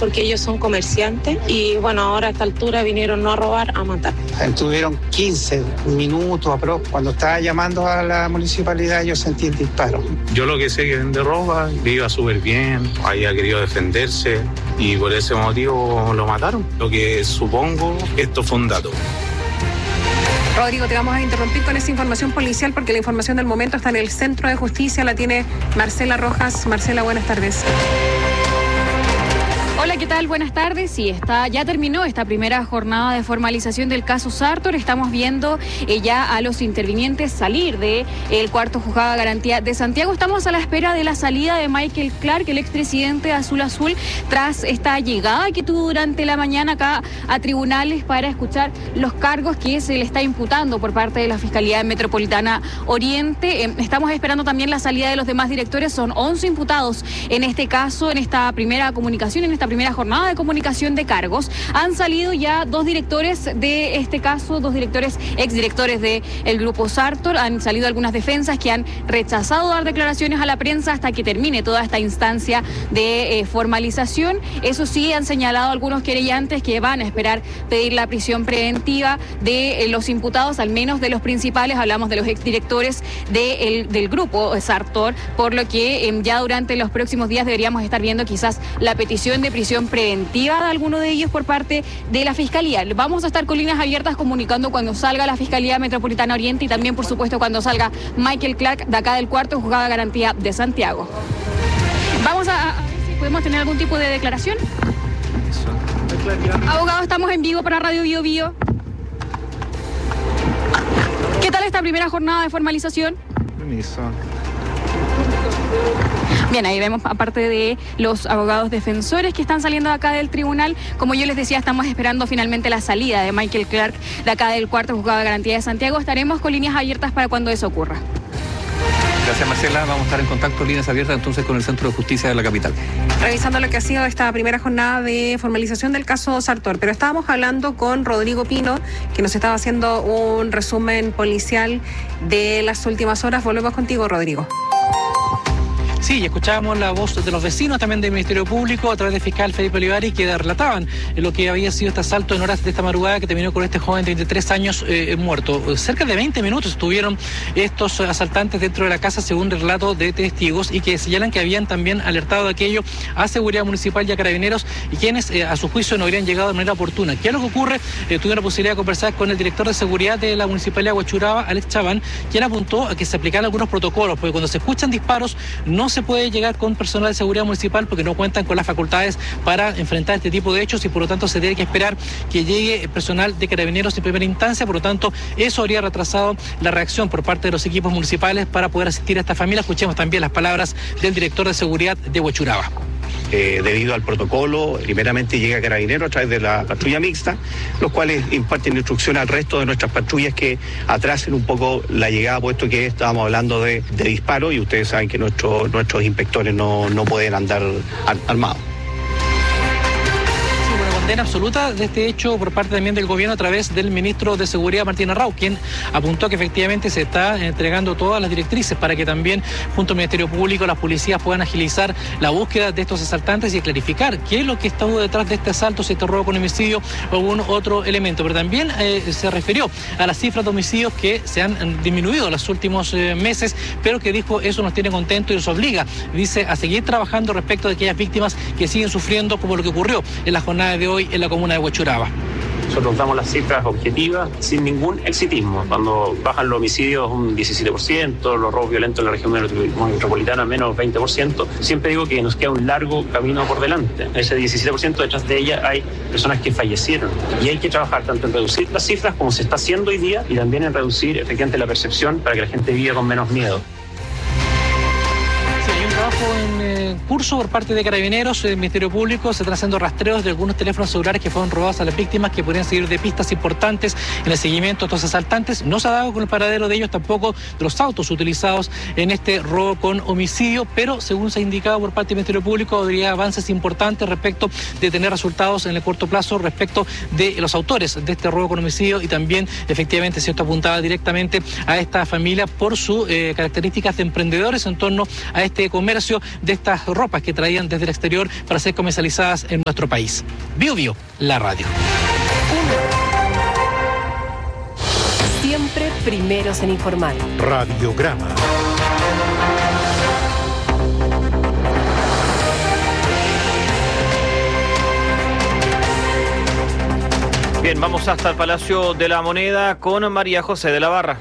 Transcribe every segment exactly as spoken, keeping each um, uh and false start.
porque ellos son comerciantes y bueno, ahora a esta altura vinieron no a robar, a matar. Estuvieron quince minutos aprox. Cuando estaba llamando a la municipalidad yo sentí el disparo. Yo lo que sé que de roba, le iba súper bien, había querido defenderse y por ese motivo lo mataron. Lo que supongo, esto fue un dato. Rodrigo, te vamos a interrumpir con esa información policial porque la información del momento está en el Centro de Justicia, la tiene Marcela Rojas. Marcela, buenas tardes. Hola, ¿qué tal? Buenas tardes. Sí, está, ya terminó esta primera jornada de formalización del caso Sartor. Estamos viendo eh, ya a los intervinientes salir del cuarto juzgado de garantía de Santiago. Estamos a la espera de la salida de Michael Clark, el expresidente de Azul Azul, tras esta llegada que tuvo durante la mañana acá a tribunales para escuchar los cargos que se le está imputando por parte de la Fiscalía Metropolitana Oriente. Eh, estamos esperando también la salida de los demás directores. Son once imputados en este caso, en esta primera comunicación, en esta primera jornada de comunicación de cargos. Han salido ya dos directores de este caso, dos directores, exdirectores del grupo Sartor. Han salido algunas defensas que han rechazado dar declaraciones a la prensa hasta que termine toda esta instancia de eh, formalización. Eso sí, han señalado algunos querellantes que van a esperar pedir la prisión preventiva de eh, los imputados, al menos de los principales. Hablamos de los exdirectores de el, del grupo Sartor, por lo que eh, ya durante los próximos días deberíamos estar viendo quizás la petición de prisión preventiva de alguno de ellos por parte de la Fiscalía. Vamos a estar con líneas abiertas comunicando cuando salga la Fiscalía Metropolitana Oriente y también, por supuesto, cuando salga Michael Clark de acá del cuarto juzgado de garantía de Santiago. Vamos a, a ver si podemos tener algún tipo de declaración. Abogado, estamos en vivo para Radio Bio Bio. ¿Qué tal esta primera jornada de formalización? Permiso. Bien, ahí vemos, aparte de los abogados defensores que están saliendo de acá del tribunal, como yo les decía, estamos esperando finalmente la salida de Michael Clark de acá del cuarto juzgado de garantía de Santiago. Estaremos con líneas abiertas para cuando eso ocurra. Gracias, Marcela. Vamos a estar en contacto, líneas abiertas, entonces con el Centro de Justicia de la capital. Revisando lo que ha sido esta primera jornada de formalización del caso Sartor, pero estábamos hablando con Rodrigo Pino, que nos estaba haciendo un resumen policial de las últimas horas. Volvemos contigo, Rodrigo. Sí, escuchábamos la voz de los vecinos también del Ministerio Público a través del fiscal Felipe Olivari, que relataban lo que había sido este asalto en horas de esta madrugada que terminó con este joven de veintitrés años eh, muerto. Cerca de veinte minutos estuvieron estos asaltantes dentro de la casa, según el relato de testigos, y que señalan que habían también alertado de aquello a Seguridad Municipal y a Carabineros, y quienes eh, a su juicio no habrían llegado de manera oportuna. ¿Qué es lo que ocurre? Eh, tuvieron la posibilidad de conversar con el director de seguridad de la Municipalidad de Huechuraba, Alex Chaván, quien apuntó a que se aplicaran algunos protocolos, porque cuando se escuchan disparos no se puede llegar con personal de seguridad municipal porque no cuentan con las facultades para enfrentar este tipo de hechos, y por lo tanto se tiene que esperar que llegue personal de Carabineros en primera instancia. Por lo tanto, eso habría retrasado la reacción por parte de los equipos municipales para poder asistir a esta familia. Escuchemos también las palabras del director de seguridad de Huechuraba. Eh, debido al protocolo, primeramente llega Carabineros a través de la patrulla mixta, los cuales imparten instrucción al resto de nuestras patrullas que atrasen un poco la llegada, puesto que estábamos hablando de, de disparo, y ustedes saben que nuestro, nuestros inspectores no, no pueden andar ar, armados. Condena absoluta de este hecho por parte también del gobierno a través del ministro de Seguridad, Martín Arrau, quien apuntó que efectivamente se está entregando todas las directrices para que también junto al Ministerio Público las policías puedan agilizar la búsqueda de estos asaltantes y clarificar qué es lo que estuvo detrás de este asalto, si este robo con homicidio o algún otro elemento. Pero también eh, se refirió a las cifras de homicidios que se han disminuido en los últimos eh, meses, pero que dijo eso nos tiene contentos y nos obliga, dice, a seguir trabajando respecto de aquellas víctimas que siguen sufriendo, como lo que ocurrió en la jornada de hoy en la comuna de Huechuraba. Nosotros damos las cifras objetivas sin ningún exitismo. Cuando bajan los homicidios un diecisiete por ciento, los robos violentos en la región metropolitana menos veinte por ciento, siempre digo que nos queda un largo camino por delante. Ese diecisiete por ciento, detrás de ella hay personas que fallecieron, y hay que trabajar tanto en reducir las cifras como se está haciendo hoy día, y también en reducir efectivamente la percepción para que la gente viva con menos miedo. Trabajo en eh, curso por parte de Carabineros, del Ministerio Público. Se están haciendo rastreos de algunos teléfonos celulares que fueron robados a las víctimas, que podrían servir de pistas importantes en el seguimiento de estos asaltantes. No se ha dado con el paradero de ellos, tampoco de los autos utilizados en este robo con homicidio, pero según se ha indicado por parte del Ministerio Público, habría avances importantes respecto de tener resultados en el corto plazo respecto de los autores de este robo con homicidio, y también efectivamente se apuntaba directamente a esta familia por sus eh, características de emprendedores en torno a este comercio de esta estas ropas que traían desde el exterior para ser comercializadas en nuestro país. Bio Bio, la radio. Siempre primeros en informar. Radiograma. Bien, vamos hasta el Palacio de la Moneda con María José de la Barra.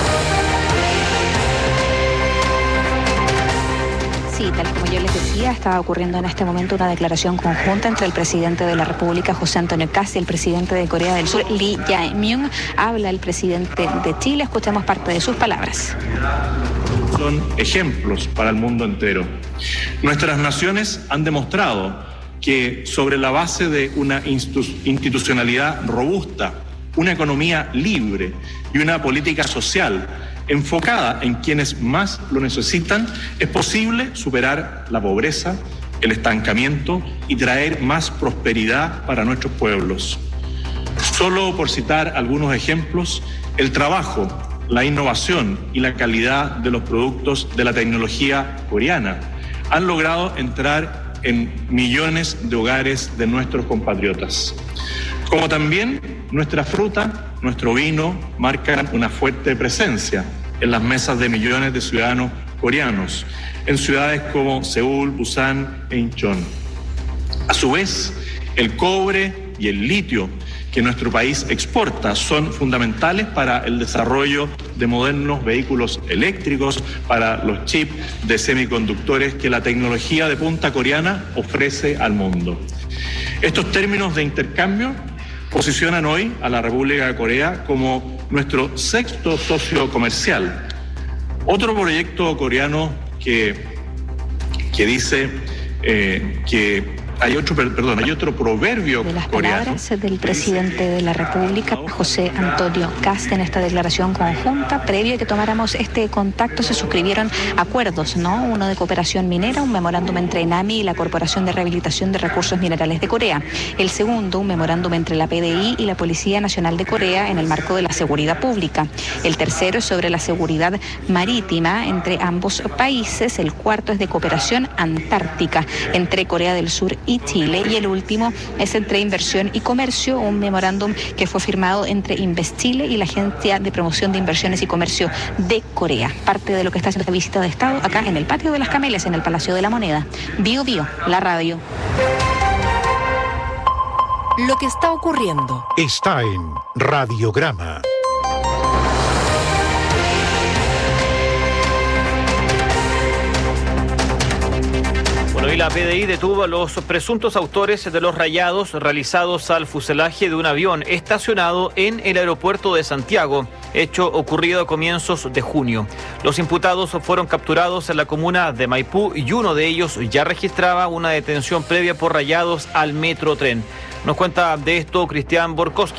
Sí, tal como yo les decía, estaba ocurriendo en este momento una declaración conjunta entre el presidente de la República, José Antonio Kast, y el presidente de Corea del Sur, Lee Jae-myung. Habla el presidente de Chile, escuchemos parte de sus palabras. Son ejemplos para el mundo entero. Nuestras naciones han demostrado que sobre la base de una institucionalidad robusta, una economía libre y una política social enfocada en quienes más lo necesitan, es posible superar la pobreza, el estancamiento y traer más prosperidad para nuestros pueblos. Solo por citar algunos ejemplos, el trabajo, la innovación y la calidad de los productos de la tecnología coreana han logrado entrar en millones de hogares de nuestros compatriotas. Como también nuestra fruta, nuestro vino marcan una fuerte presencia en las mesas de millones de ciudadanos coreanos, en ciudades como Seúl, Busan e Incheon. A su vez, el cobre y el litio que nuestro país exporta son fundamentales para el desarrollo de modernos vehículos eléctricos, para los chips de semiconductores que la tecnología de punta coreana ofrece al mundo. Estos términos de intercambio posicionan hoy a la República de Corea como nuestro sexto socio comercial. Otro proyecto coreano que, que dice eh, que Hay otro, perdón, hay otro proverbio de las coreano. Palabras del presidente de la República, José Antonio Kast, en esta declaración conjunta. Previo a que tomáramos este contacto, se suscribieron acuerdos, ¿no? Uno de cooperación minera, un memorándum entre ENAMI y la Corporación de Rehabilitación de Recursos Minerales de Corea. El segundo, un memorándum entre la P D I y la Policía Nacional de Corea en el marco de la seguridad pública. El tercero es sobre la seguridad marítima entre ambos países. El cuarto es de cooperación antártica entre Corea del Sur y Chile, y el último es entre inversión y comercio, un memorándum que fue firmado entre Investile y la Agencia de Promoción de Inversiones y Comercio de Corea. Parte de lo que está haciendo esta visita de Estado acá en el Patio de las Camelias, en el Palacio de la Moneda. Bio Bio, la radio. Lo que está ocurriendo está en Radiograma. Hoy la P D I detuvo a los presuntos autores de los rayados realizados al fuselaje de un avión estacionado en el aeropuerto de Santiago, hecho ocurrido a comienzos de junio. Los imputados fueron capturados en la comuna de Maipú y uno de ellos ya registraba una detención previa por rayados al Metrotren. Nos cuenta de esto Cristian Borkowski.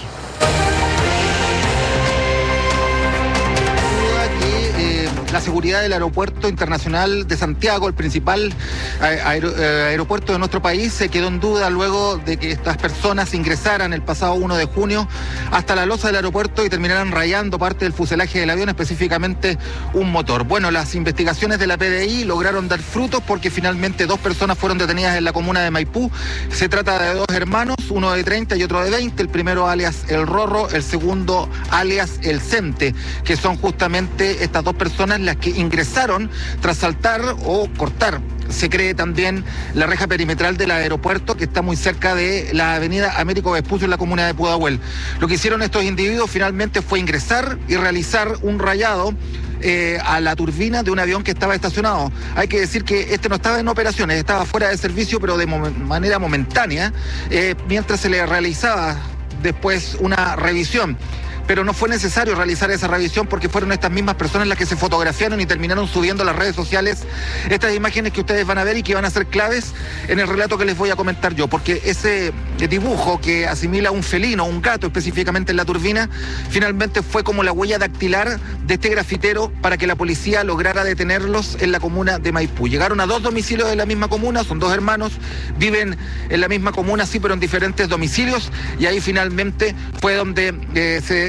La seguridad del Aeropuerto Internacional de Santiago, el principal aer aeropuerto de nuestro país, se quedó en duda luego de que estas personas ingresaran el pasado uno de junio hasta la losa del aeropuerto y terminaran rayando parte del fuselaje del avión, específicamente un motor. Bueno, las investigaciones de la P D I lograron dar frutos porque finalmente dos personas fueron detenidas en la comuna de Maipú. Se trata de dos hermanos, uno de treinta y otro de veinte, el primero alias El Rorro, el segundo alias El Cente, que son justamente estas dos personas las que ingresaron tras saltar o cortar, se cree también, la reja perimetral del aeropuerto, que está muy cerca de la avenida Américo Vespucio en la comuna de Pudahuel. Lo que hicieron estos individuos finalmente fue ingresar y realizar un rayado Eh, a la turbina de un avión que estaba estacionado. Hay que decir que este no estaba en operaciones, estaba fuera de servicio, pero de mom- manera momentánea, eh, mientras se le realizaba después una revisión. Pero no fue necesario realizar esa revisión porque fueron estas mismas personas las que se fotografiaron y terminaron subiendo a las redes sociales estas imágenes que ustedes van a ver y que van a ser claves en el relato que les voy a comentar yo, porque ese dibujo que asimila un felino, un gato específicamente en la turbina, finalmente fue como la huella dactilar de este grafitero para que la policía lograra detenerlos en la comuna de Maipú. Llegaron a dos domicilios de la misma comuna, son dos hermanos, viven en la misma comuna, sí, pero en diferentes domicilios, y ahí finalmente fue donde eh, se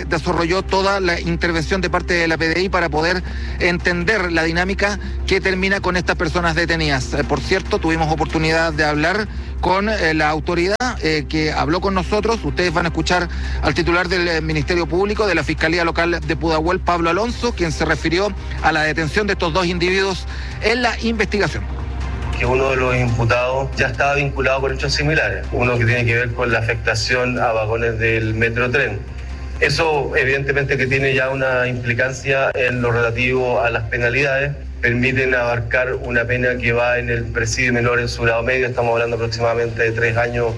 desarrolló toda la intervención de parte de la P D I para poder entender la dinámica que termina con estas personas detenidas. Eh, por cierto, tuvimos oportunidad de hablar con eh, la autoridad eh, que habló con nosotros. Ustedes van a escuchar al titular del eh, Ministerio Público de la Fiscalía Local de Pudahuel, Pablo Alonso, quien se refirió a la detención de estos dos individuos en la investigación. Que uno de los imputados ya estaba vinculado con hechos similares, uno que tiene que ver con la afectación a vagones del Metrotren. Eso evidentemente que tiene ya una implicancia en lo relativo a las penalidades, permiten abarcar una pena que va en el presidio menor en su grado medio, estamos hablando aproximadamente de tres años.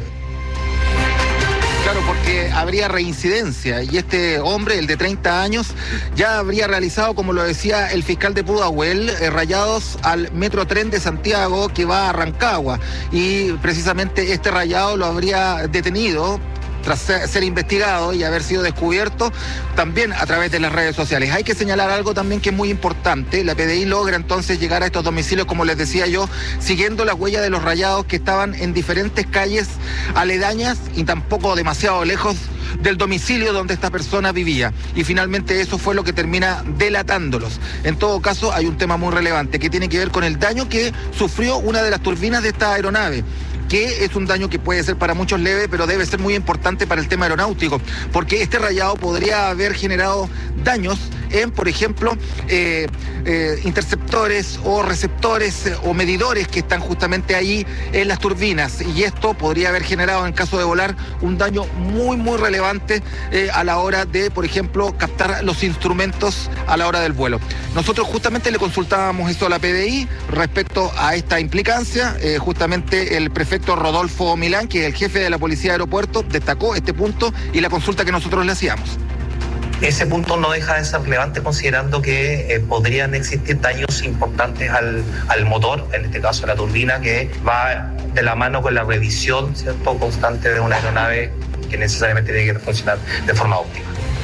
Claro, porque habría reincidencia y este hombre, el de treinta años, ya habría realizado, como lo decía el fiscal de Pudahuel, eh, rayados al Metrotren de Santiago que va a Rancagua, y precisamente este rayado lo habría detenido tras ser investigado y haber sido descubierto también a través de las redes sociales. Hay que señalar algo también que es muy importante. La P D I logra entonces llegar a estos domicilios, como les decía yo, siguiendo las huellas de los rayados que estaban en diferentes calles aledañas y tampoco demasiado lejos del domicilio donde esta persona vivía. Y finalmente eso fue lo que termina delatándolos. En todo caso, hay un tema muy relevante que tiene que ver con el daño que sufrió una de las turbinas de esta aeronave, que es un daño que puede ser para muchos leve, pero debe ser muy importante para el tema aeronáutico, porque este rayado podría haber generado daños en, por ejemplo, eh, eh, interceptores o receptores eh, o medidores que están justamente ahí en las turbinas, y esto podría haber generado, en caso de volar, un daño muy, muy relevante eh, a la hora de, por ejemplo, captar los instrumentos a la hora del vuelo. Nosotros justamente le consultábamos eso a la P D I respecto a esta implicancia. Eh, justamente el prefecto Rodolfo Milán, que es el jefe de la Policía de Aeropuerto, destacó este punto y la consulta que nosotros le hacíamos. Ese punto no deja de ser relevante considerando que eh, podrían existir daños importantes al, al motor, en este caso la turbina, que va de la mano con la revisión, ¿cierto?, constante de una aeronave que necesariamente tiene que funcionar de forma óptima.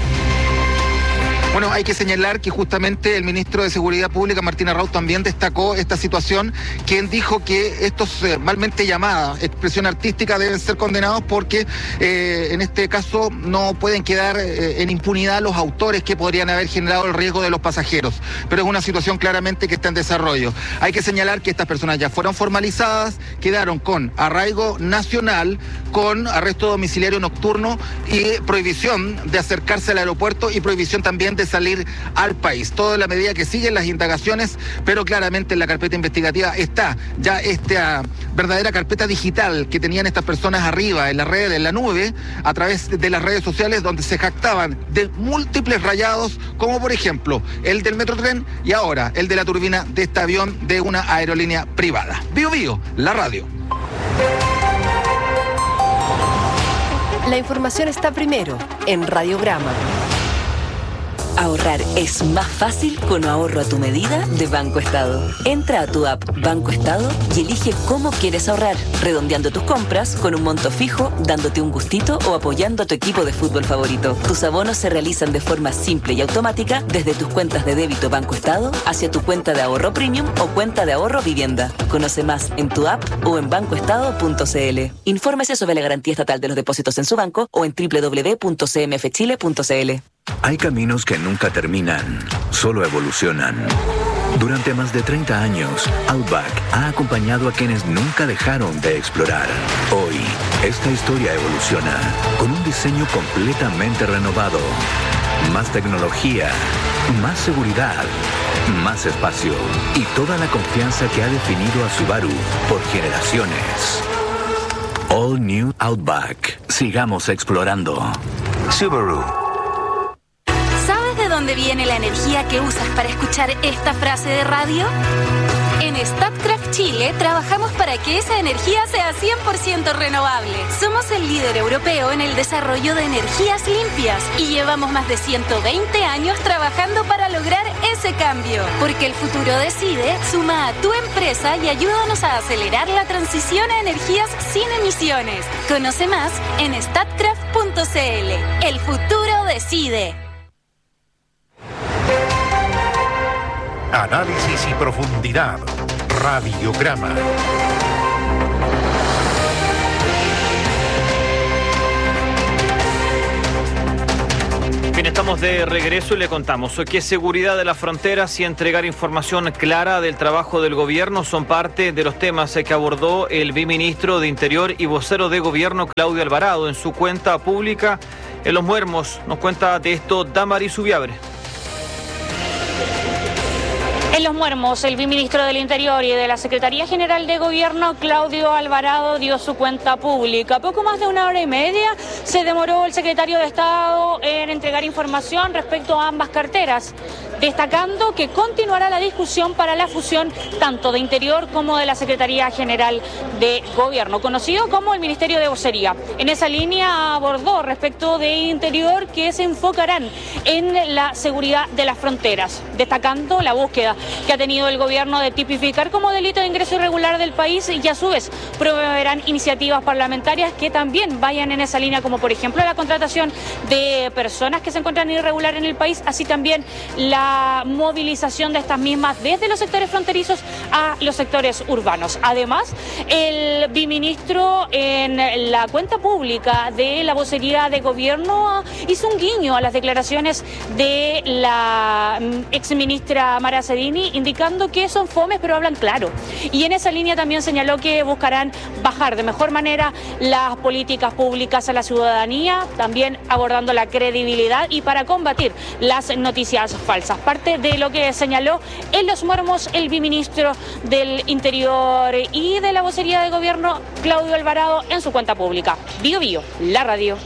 Bueno, hay que señalar que justamente el ministro de Seguridad Pública, Martín Arraut, también destacó esta situación, quien dijo que estos eh, malmente llamadas expresión artística deben ser condenados porque eh, en este caso no pueden quedar eh, en impunidad los autores que podrían haber generado el riesgo de los pasajeros. Pero es una situación claramente que está en desarrollo. Hay que señalar que estas personas ya fueron formalizadas, quedaron con arraigo nacional, con arresto domiciliario nocturno y prohibición de acercarse al aeropuerto y prohibición también de salir al país. Todo en la medida que siguen las indagaciones, pero claramente en la carpeta investigativa está ya esta verdadera carpeta digital que tenían estas personas arriba en la red, en la nube, a través de las redes sociales, donde se jactaban de múltiples rayados, como por ejemplo el del Metrotren y ahora el de la turbina de este avión de una aerolínea privada. Bio Bio, la radio. La información está primero en Radiograma. Ahorrar es más fácil con ahorro a tu medida de Banco Estado. Entra a tu app Banco Estado y elige cómo quieres ahorrar, redondeando tus compras con un monto fijo, dándote un gustito o apoyando a tu equipo de fútbol favorito. Tus abonos se realizan de forma simple y automática desde tus cuentas de débito Banco Estado hacia tu cuenta de ahorro premium o cuenta de ahorro vivienda. Conoce más en tu app o en banco estado punto c l. Infórmese sobre la garantía estatal de los depósitos en su banco o en doble u doble u doble u punto c m f chile punto c l. Hay caminos que nunca terminan, solo evolucionan. Durante más de treinta años, Outback ha acompañado a quienes nunca dejaron de explorar. Hoy, esta historia evoluciona con un diseño completamente renovado. Más tecnología, más seguridad, más espacio y toda la confianza que ha definido a Subaru por generaciones. All New Outback. Sigamos explorando. Subaru. ¿De dónde viene la energía que usas para escuchar esta frase de radio? En Statkraft Chile trabajamos para que esa energía sea cien por ciento renovable. Somos el líder europeo en el desarrollo de energías limpias y llevamos más de ciento veinte años trabajando para lograr ese cambio. Porque el futuro decide, suma a tu empresa y ayúdanos a acelerar la transición a energías sin emisiones. Conoce más en statkraft punto c l. El futuro decide. Análisis y profundidad. Radiograma. Bien, estamos de regreso y le contamos que seguridad de las fronteras y entregar información clara del trabajo del gobierno son parte de los temas que abordó el viceministro de Interior y vocero de Gobierno, Claudio Alvarado, en su cuenta pública en Los Muermos. Nos cuenta de esto Damaris Ubiabre. En Los Muermos, el viceministro del Interior y de la Secretaría General de Gobierno, Claudio Alvarado, dio su cuenta pública. Poco más de una hora y media se demoró el secretario de Estado en entregar información respecto a ambas carteras, destacando que continuará la discusión para la fusión tanto de Interior como de la Secretaría General de Gobierno, conocido como el Ministerio de Vocería. En esa línea abordó respecto de Interior que se enfocarán en la seguridad de las fronteras, destacando la búsqueda que ha tenido el gobierno de tipificar como delito de ingreso irregular del país y a su vez promoverán iniciativas parlamentarias que también vayan en esa línea, como por ejemplo la contratación de personas que se encuentran irregular en el país, así también la movilización de estas mismas desde los sectores fronterizos a los sectores urbanos. Además, el viceministro en la cuenta pública de la vocería de gobierno hizo un guiño a las declaraciones de la exministra Mara Cedini, indicando que son fomes pero hablan claro. Y en esa línea también señaló que buscarán bajar de mejor manera las políticas públicas a la ciudadanía, también abordando la credibilidad y para combatir las noticias falsas. Parte de lo que señaló en Los Muermos el viceministro del Interior y de la vocería de gobierno, Claudio Alvarado, en su cuenta pública. Bio Bio, la radio.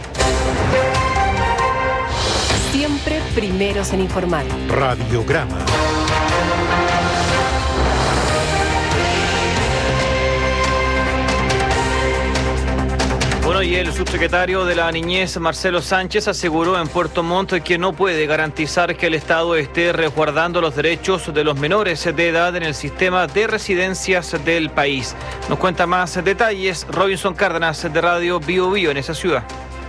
Siempre primeros en informar. Radiograma. Bueno, y el subsecretario de la Niñez, Marcelo Sánchez, aseguró en Puerto Montt que no puede garantizar que el Estado esté resguardando los derechos de los menores de edad en el sistema de residencias del país. Nos cuenta más detalles Robinson Cárdenas de Radio Bio Bio en esa ciudad.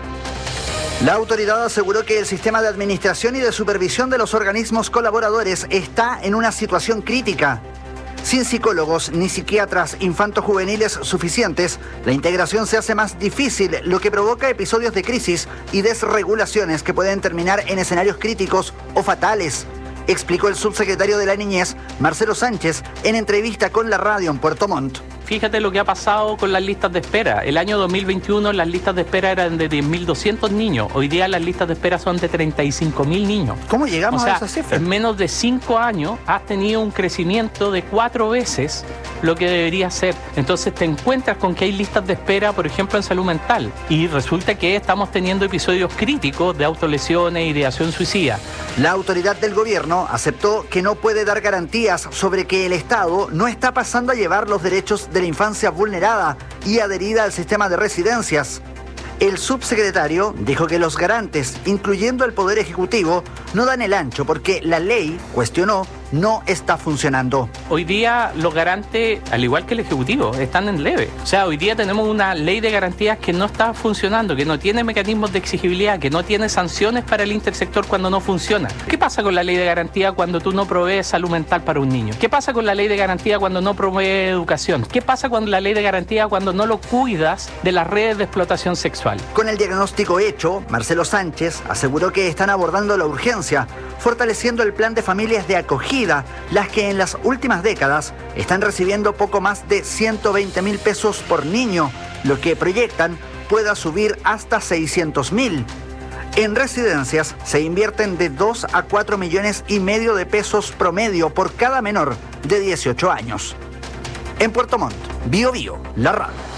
La autoridad aseguró que el sistema de administración y de supervisión de los organismos colaboradores está en una situación crítica. Sin psicólogos ni psiquiatras infanto-juveniles suficientes, la integración se hace más difícil, lo que provoca episodios de crisis y desregulaciones que pueden terminar en escenarios críticos o fatales, explicó el subsecretario de la Niñez, Marcelo Sánchez, en entrevista con la radio en Puerto Montt. Fíjate lo que ha pasado con las listas de espera. El año dos mil veintiuno las listas de espera eran de diez mil doscientos niños. Hoy día las listas de espera son de treinta y cinco mil niños. ¿Cómo llegamos o sea, a esa cifra? En menos de cinco años has tenido un crecimiento de cuatro veces lo que debería ser. Entonces te encuentras con que hay listas de espera, por ejemplo, en salud mental. Y resulta que estamos teniendo episodios críticos de autolesiones y ideación suicida. La autoridad del gobierno aceptó que no puede dar garantías sobre que el Estado no está pasando a llevar los derechos de de la infancia vulnerada y adherida al sistema de residencias. El subsecretario dijo que los garantes, incluyendo el Poder Ejecutivo, no dan el ancho porque la ley, cuestionó, no está funcionando. Hoy día los garantes, al igual que el Ejecutivo, están en leve. O sea, hoy día tenemos una ley de garantías que no está funcionando, que no tiene mecanismos de exigibilidad, que no tiene sanciones para el intersector cuando no funciona. ¿Qué pasa con la ley de garantía cuando tú no provees salud mental para un niño? ¿Qué pasa con la ley de garantía cuando no provees educación? ¿Qué pasa con la ley de garantía cuando no lo cuidas de las redes de explotación sexual? Con el diagnóstico hecho, Marcelo Sánchez aseguró que están abordando la urgencia, fortaleciendo el plan de familias de acogida, las que en las últimas décadas están recibiendo poco más de ciento veinte mil pesos por niño, lo que proyectan pueda subir hasta seiscientos mil. En residencias se invierten de dos a cuatro millones y medio de pesos promedio por cada menor de dieciocho años. En Puerto Montt, Bio Bio, la radio.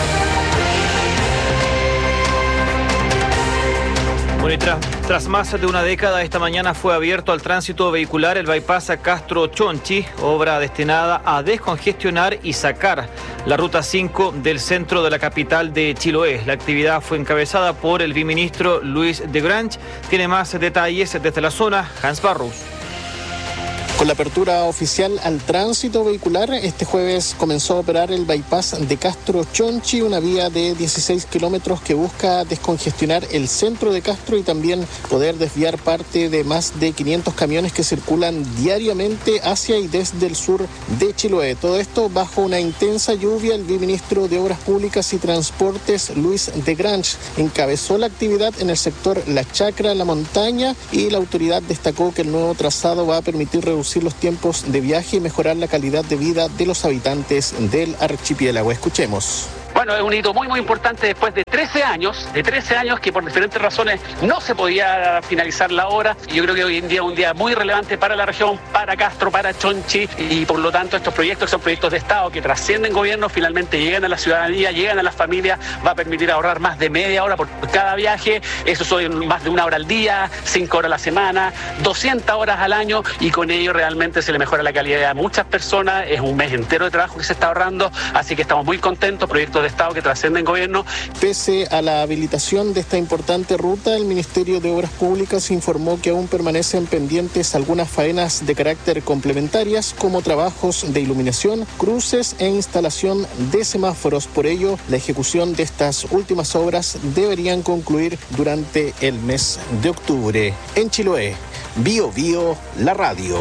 Bueno, y tras, tras más de una década, esta mañana fue abierto al tránsito vehicular el bypass a Castro Chonchi, obra destinada a descongestionar y sacar la ruta cinco del centro de la capital de Chiloé. La actividad fue encabezada por el viceministro Luis de Grange. Tiene más detalles desde la zona, Hans Barros. Con la apertura oficial al tránsito vehicular, este jueves comenzó a operar el bypass de Castro Chonchi, una vía de dieciséis kilómetros que busca descongestionar el centro de Castro y también poder desviar parte de más de quinientos camiones que circulan diariamente hacia y desde el sur de Chiloé. Todo esto bajo una intensa lluvia. El viceministro de Obras Públicas y Transportes, Luis de Grange, encabezó la actividad en el sector La Chacra, La Montaña, y la autoridad destacó que el nuevo trazado va a permitir reducir los tiempos de viaje y mejorar la calidad de vida de los habitantes del archipiélago. Escuchemos. Bueno, es un hito muy muy importante después de trece años, de trece años que por diferentes razones no se podía finalizar la obra. Yo creo que hoy en día es un día muy relevante para la región, para Castro, para Chonchi, y por lo tanto estos proyectos, que son proyectos de Estado que trascienden gobiernos, finalmente llegan a la ciudadanía, llegan a las familias, va a permitir ahorrar más de media hora por cada viaje. Eso son más de una hora al día, cinco horas a la semana, doscientas horas al año, y con ello realmente se le mejora la calidad a muchas personas. Es un mes entero de trabajo que se está ahorrando, así que estamos muy contentos. Proyectos de Estado que trascienden gobierno. Pese a la habilitación de esta importante ruta, el Ministerio de Obras Públicas informó que aún permanecen pendientes algunas faenas de carácter complementarias, como trabajos de iluminación, cruces e instalación de semáforos. Por ello, la ejecución de estas últimas obras deberían concluir durante el mes de octubre. En Chiloé, Bio Bio, la radio.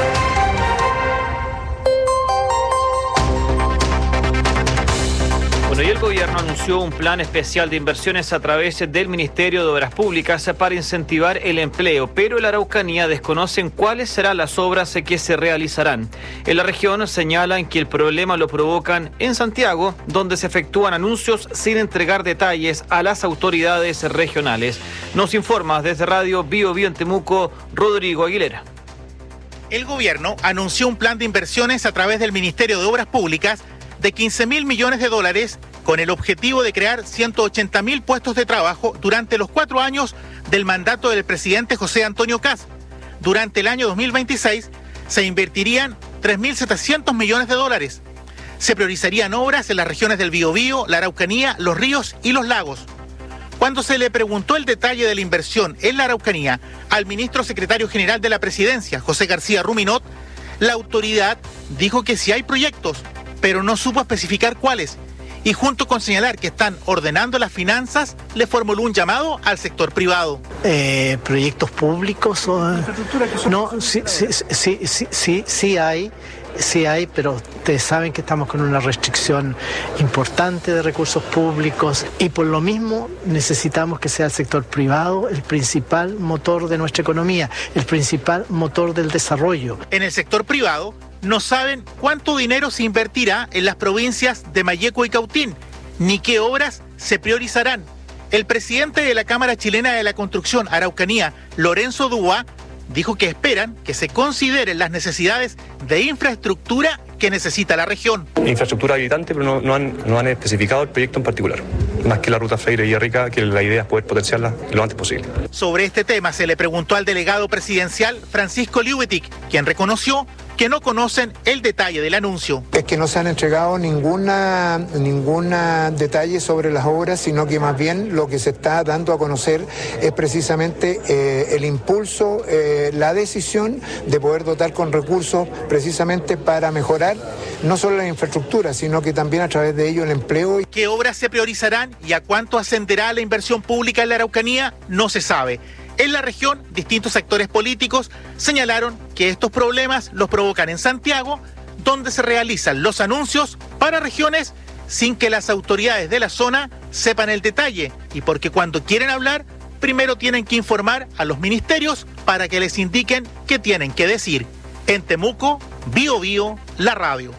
Bueno, y el gobierno anunció un plan especial de inversiones a través del Ministerio de Obras Públicas para incentivar el empleo, pero en la Araucanía desconocen cuáles serán las obras que se realizarán. En la región señalan que el problema lo provocan en Santiago, donde se efectúan anuncios sin entregar detalles a las autoridades regionales. Nos informa desde Radio Bio Bio en Temuco, Rodrigo Aguilera. El gobierno anunció un plan de inversiones a través del Ministerio de Obras Públicas de quince mil millones de dólares, con el objetivo de crear ciento ochenta mil puestos de trabajo durante los cuatro años del mandato del presidente José Antonio Kast. Durante el año dos mil veintiséis se invertirían tres mil setecientos millones de dólares. Se priorizarían obras en las regiones del Biobío, la Araucanía, los ríos y los lagos. Cuando se le preguntó el detalle de la inversión en la Araucanía al ministro secretario general de la Presidencia, José García Ruminot, la autoridad dijo que sí hay proyectos, pero no supo especificar cuáles. Y junto con señalar que están ordenando las finanzas, le formuló un llamado al sector privado. Eh, proyectos públicos, o, no, sí, sí, sí, sí, sí, sí hay, sí hay, pero ustedes saben que estamos con una restricción importante de recursos públicos y por lo mismo necesitamos que sea el sector privado el principal motor de nuestra economía, el principal motor del desarrollo. En el sector privado no saben cuánto dinero se invertirá en las provincias de Malleco y Cautín, ni qué obras se priorizarán. El presidente de la Cámara Chilena de la Construcción Araucanía, Lorenzo Duá, dijo que esperan que se consideren las necesidades de infraestructura que necesita la región. Infraestructura habilitante, pero no, no, han, no han especificado el proyecto en particular. Más que la ruta Freire y Rica, que la idea es poder potenciarla lo antes posible. Sobre este tema se le preguntó al delegado presidencial Francisco Liubetic, quien reconoció que no conocen el detalle del anuncio. Es que no se han entregado ninguna ninguna detalle sobre las obras, sino que más bien lo que se está dando a conocer es precisamente eh, el impulso, eh, la decisión de poder dotar con recursos precisamente para mejorar no solo la infraestructura, sino que también a través de ello el empleo. ¿Qué obras se priorizarán y a cuánto ascenderá la inversión pública en la Araucanía? No se sabe. En la región, distintos sectores políticos señalaron que estos problemas los provocan en Santiago, donde se realizan los anuncios para regiones sin que las autoridades de la zona sepan el detalle y porque cuando quieren hablar, primero tienen que informar a los ministerios para que les indiquen qué tienen que decir. En Temuco, Bio Bio, la radio.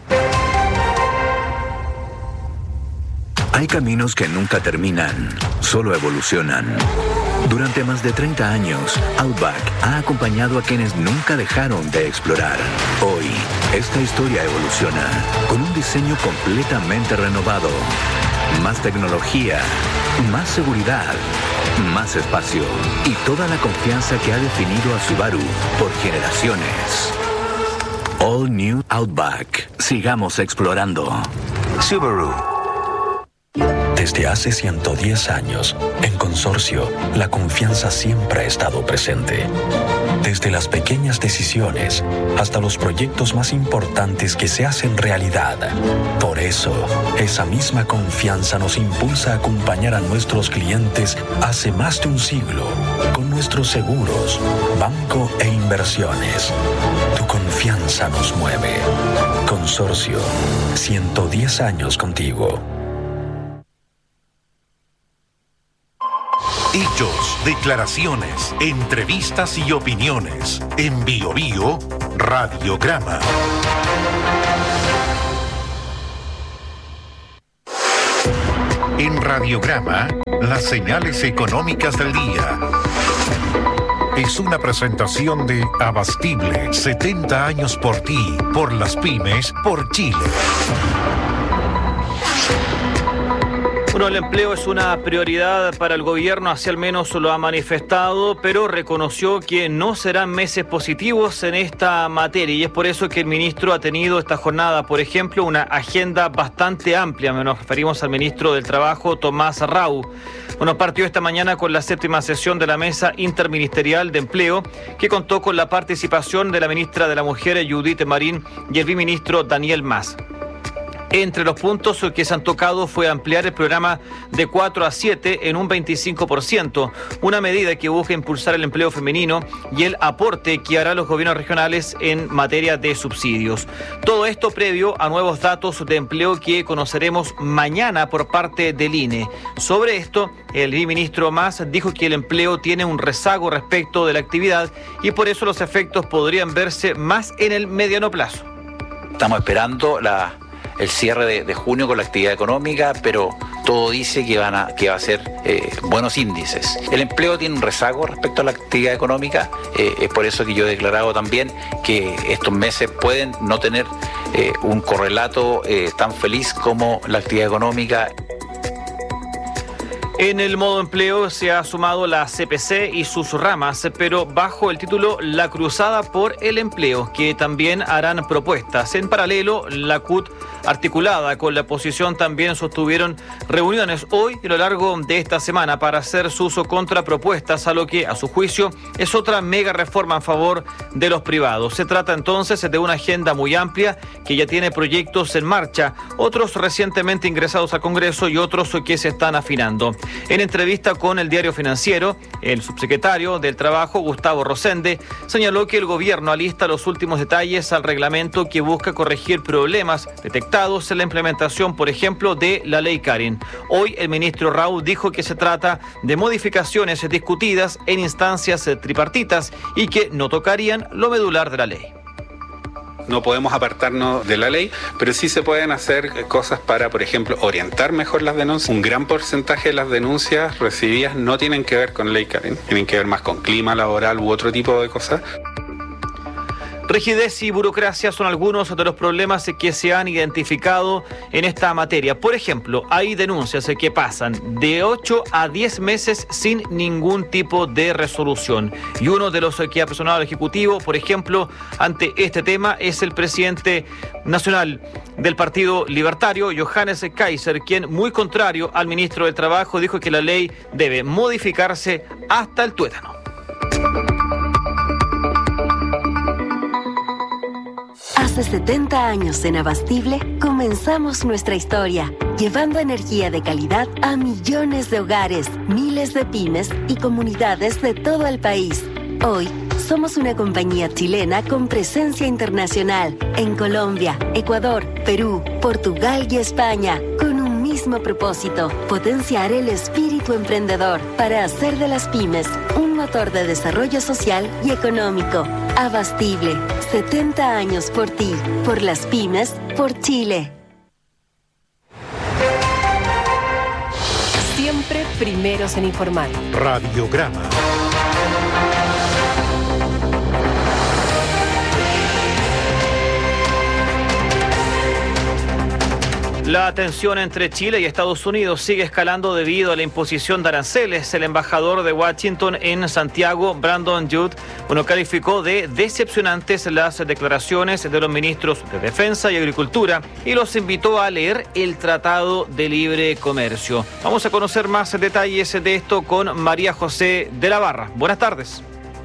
Hay caminos que nunca terminan, solo evolucionan. Durante más de treinta años, Outback ha acompañado a quienes nunca dejaron de explorar. Hoy, esta historia evoluciona con un diseño completamente renovado. Más tecnología, más seguridad, más espacio y toda la confianza que ha definido a Subaru por generaciones. All New Outback. Sigamos explorando. Subaru. Desde hace ciento diez años, en Consorcio, la confianza siempre ha estado presente. Desde las pequeñas decisiones hasta los proyectos más importantes que se hacen realidad. Por eso, esa misma confianza nos impulsa a acompañar a nuestros clientes hace más de un siglo con nuestros seguros, banco e inversiones. Tu confianza nos mueve. Consorcio, ciento diez años contigo. Hechos, declaraciones, entrevistas y opiniones. En Bio Bio, Radiograma. En Radiograma, las señales económicas del día. Es una presentación de Abastible, setenta años por ti, por las pymes, por Chile. Bueno, el empleo es una prioridad para el gobierno, así al menos lo ha manifestado, pero reconoció que no serán meses positivos en esta materia y es por eso que el ministro ha tenido esta jornada, por ejemplo, una agenda bastante amplia. Nos referimos al ministro del Trabajo, Tomás Rau. Bueno, partió esta mañana con la séptima sesión de la Mesa Interministerial de Empleo, que contó con la participación de la ministra de la Mujer, Judith Marín, y el viceministro Daniel Mas. Entre los puntos que se han tocado fue ampliar el programa de cuatro a siete en un veinticinco por ciento, una medida que busca impulsar el empleo femenino y el aporte que harán los gobiernos regionales en materia de subsidios. Todo esto previo a nuevos datos de empleo que conoceremos mañana por parte del I N E. Sobre esto, el viceministro Mas dijo que el empleo tiene un rezago respecto de la actividad y por eso los efectos podrían verse más en el mediano plazo. Estamos esperando la... el cierre de, de junio con la actividad económica, pero todo dice que, van a, que va a ser eh, buenos índices. El empleo tiene un rezago respecto a la actividad económica, eh, es por eso que yo he declarado también que estos meses pueden no tener eh, un correlato eh, tan feliz como la actividad económica. En el modo empleo se ha sumado la C P C y sus ramas, pero bajo el título La Cruzada por el Empleo, que también harán propuestas. En paralelo, la C U T, articulada con la oposición, también sostuvieron reuniones hoy y a lo largo de esta semana para hacer sus contrapropuestas a lo que, a su juicio, es otra mega reforma en favor de los privados. Se trata entonces de una agenda muy amplia que ya tiene proyectos en marcha, otros recientemente ingresados al Congreso y otros que se están afinando. En entrevista con el Diario Financiero, el subsecretario del Trabajo, Gustavo Rosende, señaló que el gobierno alista los últimos detalles al reglamento que busca corregir problemas detectados en la implementación, por ejemplo, de la ley Karen. Hoy el ministro Rau dijo que se trata de modificaciones discutidas en instancias tripartitas y que no tocarían lo medular de la ley. No podemos apartarnos de la ley, pero sí se pueden hacer cosas para, por ejemplo, orientar mejor las denuncias. Un gran porcentaje de las denuncias recibidas no tienen que ver con ley Karen, tienen que ver más con clima laboral u otro tipo de cosas. Rigidez y burocracia son algunos de los problemas que se han identificado en esta materia. Por ejemplo, hay denuncias que pasan de ocho a diez meses sin ningún tipo de resolución. Y uno de los que ha presionado al Ejecutivo, por ejemplo, ante este tema, es el presidente nacional del Partido Libertario, Johannes Kaiser, quien, muy contrario al ministro del Trabajo, dijo que la ley debe modificarse hasta el tuétano. Hace setenta años en Abastible comenzamos nuestra historia, llevando energía de calidad a millones de hogares, miles de pymes y comunidades de todo el país. Hoy somos una compañía chilena con presencia internacional en Colombia, Ecuador, Perú, Portugal y España, con un mismo propósito: potenciar el espíritu emprendedor para hacer de las pymes un motor de desarrollo social y económico. Abastible, setenta años por ti, por las pymes, por Chile. Siempre primeros en informar. Radiograma. La tensión entre Chile y Estados Unidos sigue escalando debido a la imposición de aranceles. El embajador de Washington en Santiago, Brandon Judd, bueno, calificó de decepcionantes las declaraciones de los ministros de Defensa y Agricultura y los invitó a leer el Tratado de Libre Comercio. Vamos a conocer más detalles de esto con María José de la Barra. Buenas tardes.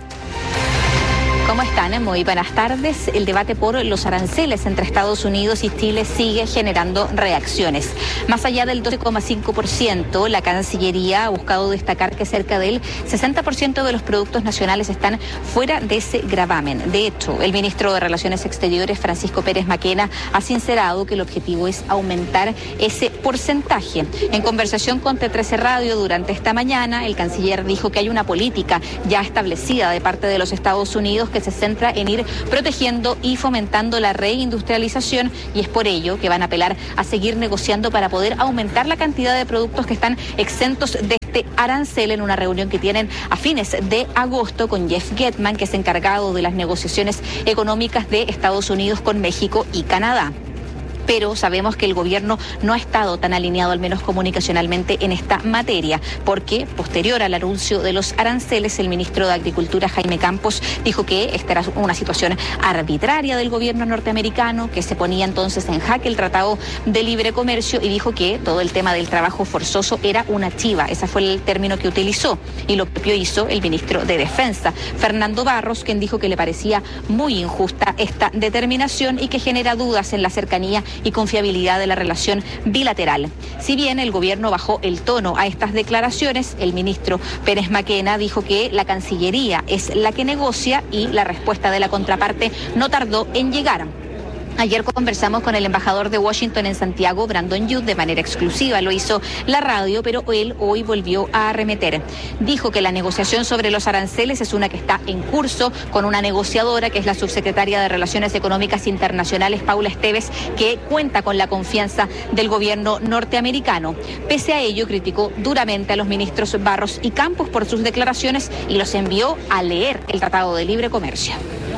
¿Cómo están? Muy buenas tardes. El debate por los aranceles entre Estados Unidos y Chile sigue generando reacciones. Más allá del doce coma cinco por ciento, la Cancillería ha buscado destacar que cerca del sesenta por ciento de los productos nacionales están fuera de ese gravamen. De hecho, el ministro de Relaciones Exteriores, Francisco Pérez Maquena, ha sincerado que el objetivo es aumentar ese porcentaje. En conversación con T trece Radio durante esta mañana, el canciller dijo que hay una política ya establecida de parte de los Estados Unidos que se centra en ir protegiendo y fomentando la reindustrialización, y es por ello que van a apelar a seguir negociando para poder aumentar la cantidad de productos que están exentos de este arancel en una reunión que tienen a fines de agosto con Jeff Getman, que es encargado de las negociaciones económicas de Estados Unidos con México y Canadá. Pero sabemos que el gobierno no ha estado tan alineado, al menos comunicacionalmente, en esta materia, porque posterior al anuncio de los aranceles, el ministro de Agricultura, Jaime Campos, dijo que esta era una situación arbitraria del gobierno norteamericano, que se ponía entonces en jaque el Tratado de Libre Comercio, y dijo que todo el tema del trabajo forzoso era una chiva. Ese fue el término que utilizó, y lo propio hizo el ministro de Defensa, Fernando Barros, quien dijo que le parecía muy injusta esta determinación y que genera dudas en la cercanía y confiabilidad de la relación bilateral. Si bien el gobierno bajó el tono a estas declaraciones, el ministro Pérez Maquena dijo que la Cancillería es la que negocia y la respuesta de la contraparte no tardó en llegar. Ayer conversamos con el embajador de Washington en Santiago, Brandon Judd, de manera exclusiva. Lo hizo la radio, pero él hoy volvió a arremeter. Dijo que la negociación sobre los aranceles es una que está en curso con una negociadora, que es la subsecretaria de Relaciones Económicas Internacionales, Paula Esteves, que cuenta con la confianza del gobierno norteamericano. Pese a ello, criticó duramente a los ministros Barros y Campos por sus declaraciones y los envió a leer el Tratado de Libre Comercio.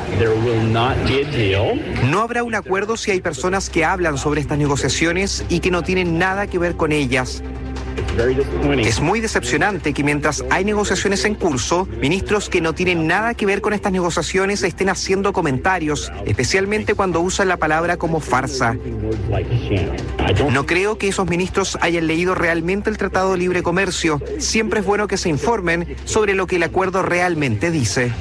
No habrá un acuerdo si hay personas que hablan sobre estas negociaciones y que no tienen nada que ver con ellas. Es muy decepcionante que mientras hay negociaciones en curso, ministros que no tienen nada que ver con estas negociaciones estén haciendo comentarios, especialmente cuando usan la palabra como farsa. No creo que esos ministros hayan leído realmente el Tratado de Libre Comercio. Siempre es bueno que se informen sobre lo que el acuerdo realmente dice.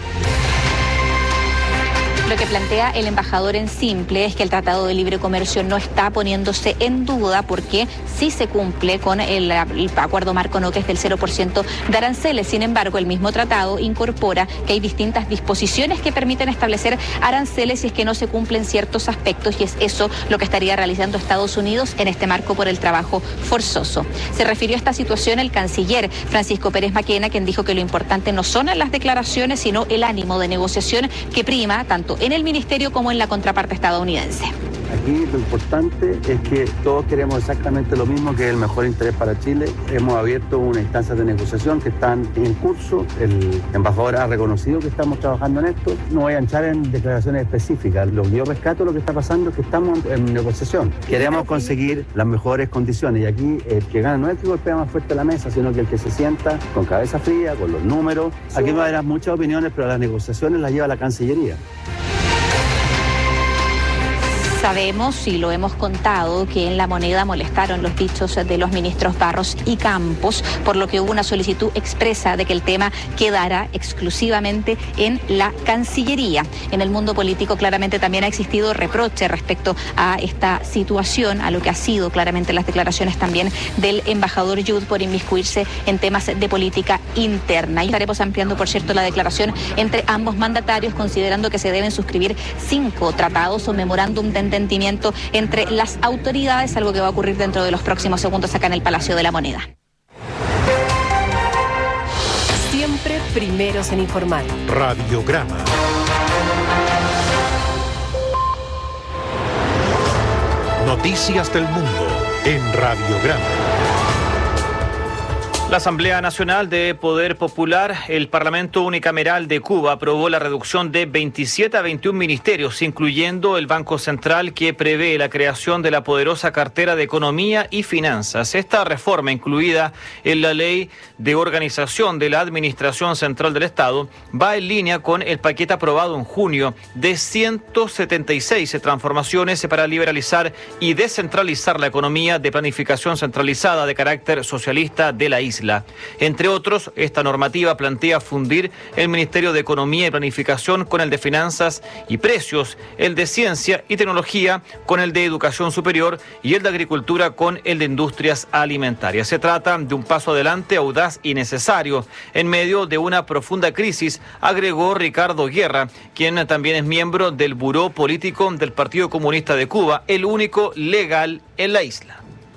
Lo que plantea el embajador en simple es que el Tratado de Libre Comercio no está poniéndose en duda porque sí se cumple con el, el acuerdo marco no, que es del cero por ciento de aranceles. Sin embargo, el mismo tratado incorpora que hay distintas disposiciones que permiten establecer aranceles si es que no se cumplen ciertos aspectos, y es eso lo que estaría realizando Estados Unidos en este marco por el trabajo forzoso. Se refirió a esta situación el canciller Francisco Pérez Maquena, quien dijo que lo importante no son las declaraciones, sino el ánimo de negociación que prima tanto en el ministerio como en la contraparte estadounidense. Aquí lo importante es que todos queremos exactamente lo mismo, que es el mejor interés para Chile. Hemos abierto una instancia de negociación que están en curso. El embajador ha reconocido que estamos trabajando en esto. No voy a entrar en declaraciones específicas. Lo que yo rescato, lo que está pasando es que estamos en negociación. Queremos conseguir las mejores condiciones, y aquí el que gana no es el que golpea más fuerte la mesa, sino que el que se sienta con cabeza fría, con los números. Aquí va a haber muchas opiniones, pero las negociaciones las lleva la Cancillería. Sabemos y lo hemos contado que en La Moneda molestaron los dichos de los ministros Barros y Campos, por lo que hubo una solicitud expresa de que el tema quedara exclusivamente en la Cancillería. En el mundo político claramente también ha existido reproche respecto a esta situación, a lo que ha sido claramente las declaraciones también del embajador Judd por inmiscuirse en temas de política interna. Y estaremos ampliando, por cierto, la declaración entre ambos mandatarios, considerando que se deben suscribir cinco tratados o memorándum de entendimiento entre las autoridades, algo que va a ocurrir dentro de los próximos segundos acá en el Palacio de la Moneda. Siempre primeros en informar. Radiograma. Noticias del mundo en Radiograma. La Asamblea Nacional de Poder Popular, el Parlamento Unicameral de Cuba, aprobó la reducción de veintisiete a veintiún ministerios, incluyendo el Banco Central, que prevé la creación de la poderosa cartera de Economía y Finanzas. Esta reforma, incluida en la Ley de Organización de la Administración Central del Estado, va en línea con el paquete aprobado en junio de ciento setenta y seis transformaciones para liberalizar y descentralizar la economía de planificación centralizada de carácter socialista de la isla. Entre otros, esta normativa plantea fundir el Ministerio de Economía y Planificación con el de Finanzas y Precios, el de Ciencia y Tecnología con el de Educación Superior y el de Agricultura con el de Industrias Alimentarias. Se trata de un paso adelante audaz y necesario en medio de una profunda crisis, agregó Ricardo Guerra, quien también es miembro del Buró Político del Partido Comunista de Cuba, el único legal en la isla.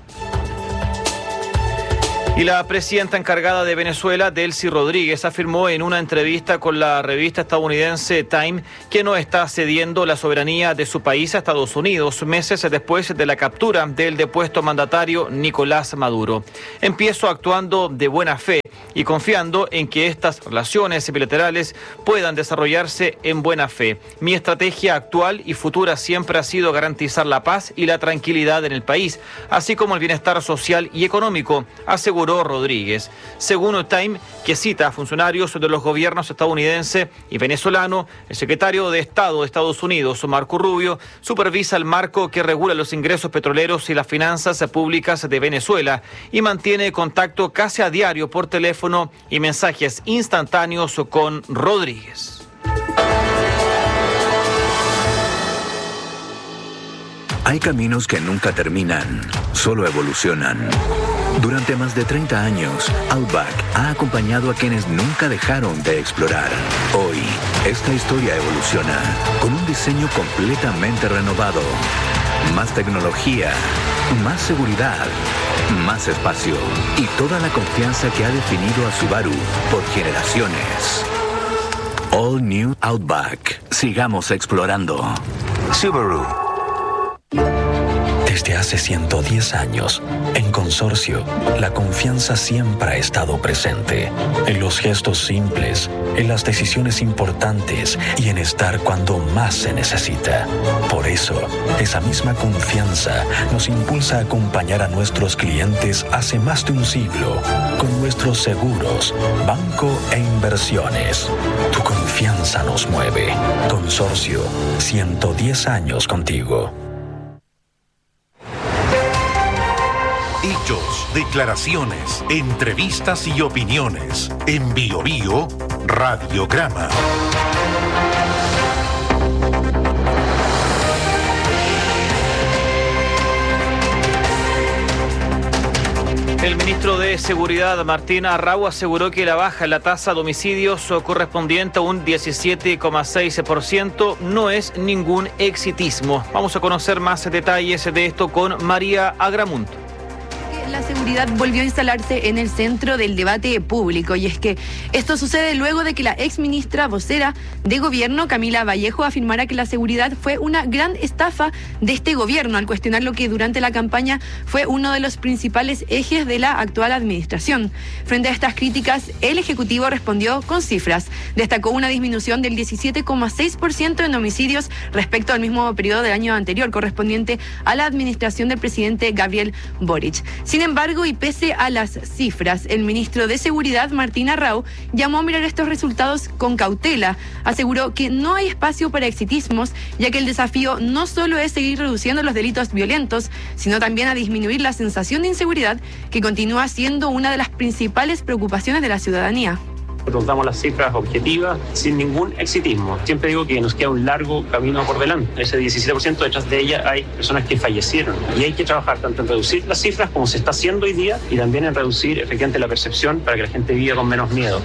Y la presidenta encargada de Venezuela, Delcy Rodríguez, afirmó en una entrevista con la revista estadounidense Time que no está cediendo la soberanía de su país a Estados Unidos, meses después de la captura del depuesto mandatario Nicolás Maduro. Empiezo actuando de buena fe y confiando en que estas relaciones bilaterales puedan desarrollarse en buena fe. Mi estrategia actual y futura siempre ha sido garantizar la paz y la tranquilidad en el país, así como el bienestar social y económico, aseguró Rodríguez. Según Time, que cita a funcionarios de los gobiernos estadounidense y venezolano, el secretario de Estado de Estados Unidos, Marco Rubio, supervisa el marco que regula los ingresos petroleros y las finanzas públicas de Venezuela y mantiene contacto casi a diario por teléfono y mensajes instantáneos con Rodríguez. Hay caminos que nunca terminan, solo evolucionan. Durante más de treinta años, Outback ha acompañado a quienes nunca dejaron de explorar. Hoy, esta historia evoluciona con un diseño completamente renovado. Más tecnología, más seguridad, más espacio y toda la confianza que ha definido a Subaru por generaciones. All New Outback. Sigamos explorando. Subaru. Desde hace ciento diez años, en Consorcio, la confianza siempre ha estado presente. En los gestos simples, en las decisiones importantes y en estar cuando más se necesita. Por eso, esa misma confianza nos impulsa a acompañar a nuestros clientes hace más de un siglo con nuestros seguros, banco e inversiones. Tu confianza nos mueve. Consorcio, ciento diez años contigo. Hechos, declaraciones, entrevistas y opiniones. En Bio Bio, Radiograma. El ministro de Seguridad, Martín Arrau, aseguró que la baja en la tasa de homicidios correspondiente a un diecisiete coma seis por ciento no es ningún exitismo. Vamos a conocer más detalles de esto con María Agramunt. La seguridad volvió a instalarse en el centro del debate público, y es que esto sucede luego de que la exministra vocera de gobierno, Camila Vallejo, afirmara que la seguridad fue una gran estafa de este gobierno, al cuestionar lo que durante la campaña fue uno de los principales ejes de la actual administración. Frente a estas críticas, el Ejecutivo respondió con cifras. Destacó una disminución del diecisiete coma seis por ciento en homicidios respecto al mismo periodo del año anterior, correspondiente a la administración del presidente Gabriel Boric. Sin embargo, y pese a las cifras, el ministro de Seguridad, Martín Arrau, llamó a mirar estos resultados con cautela. Aseguró que no hay espacio para exitismos, ya que el desafío no solo es seguir reduciendo los delitos violentos, sino también a disminuir la sensación de inseguridad, que continúa siendo una de las principales preocupaciones de la ciudadanía. Nos damos las cifras objetivas sin ningún exitismo. Siempre digo que nos queda un largo camino por delante. Ese diecisiete por ciento, detrás de ella hay personas que fallecieron. Y hay que trabajar tanto en reducir las cifras, como se está haciendo hoy día, y también en reducir efectivamente la percepción para que la gente viva con menos miedo.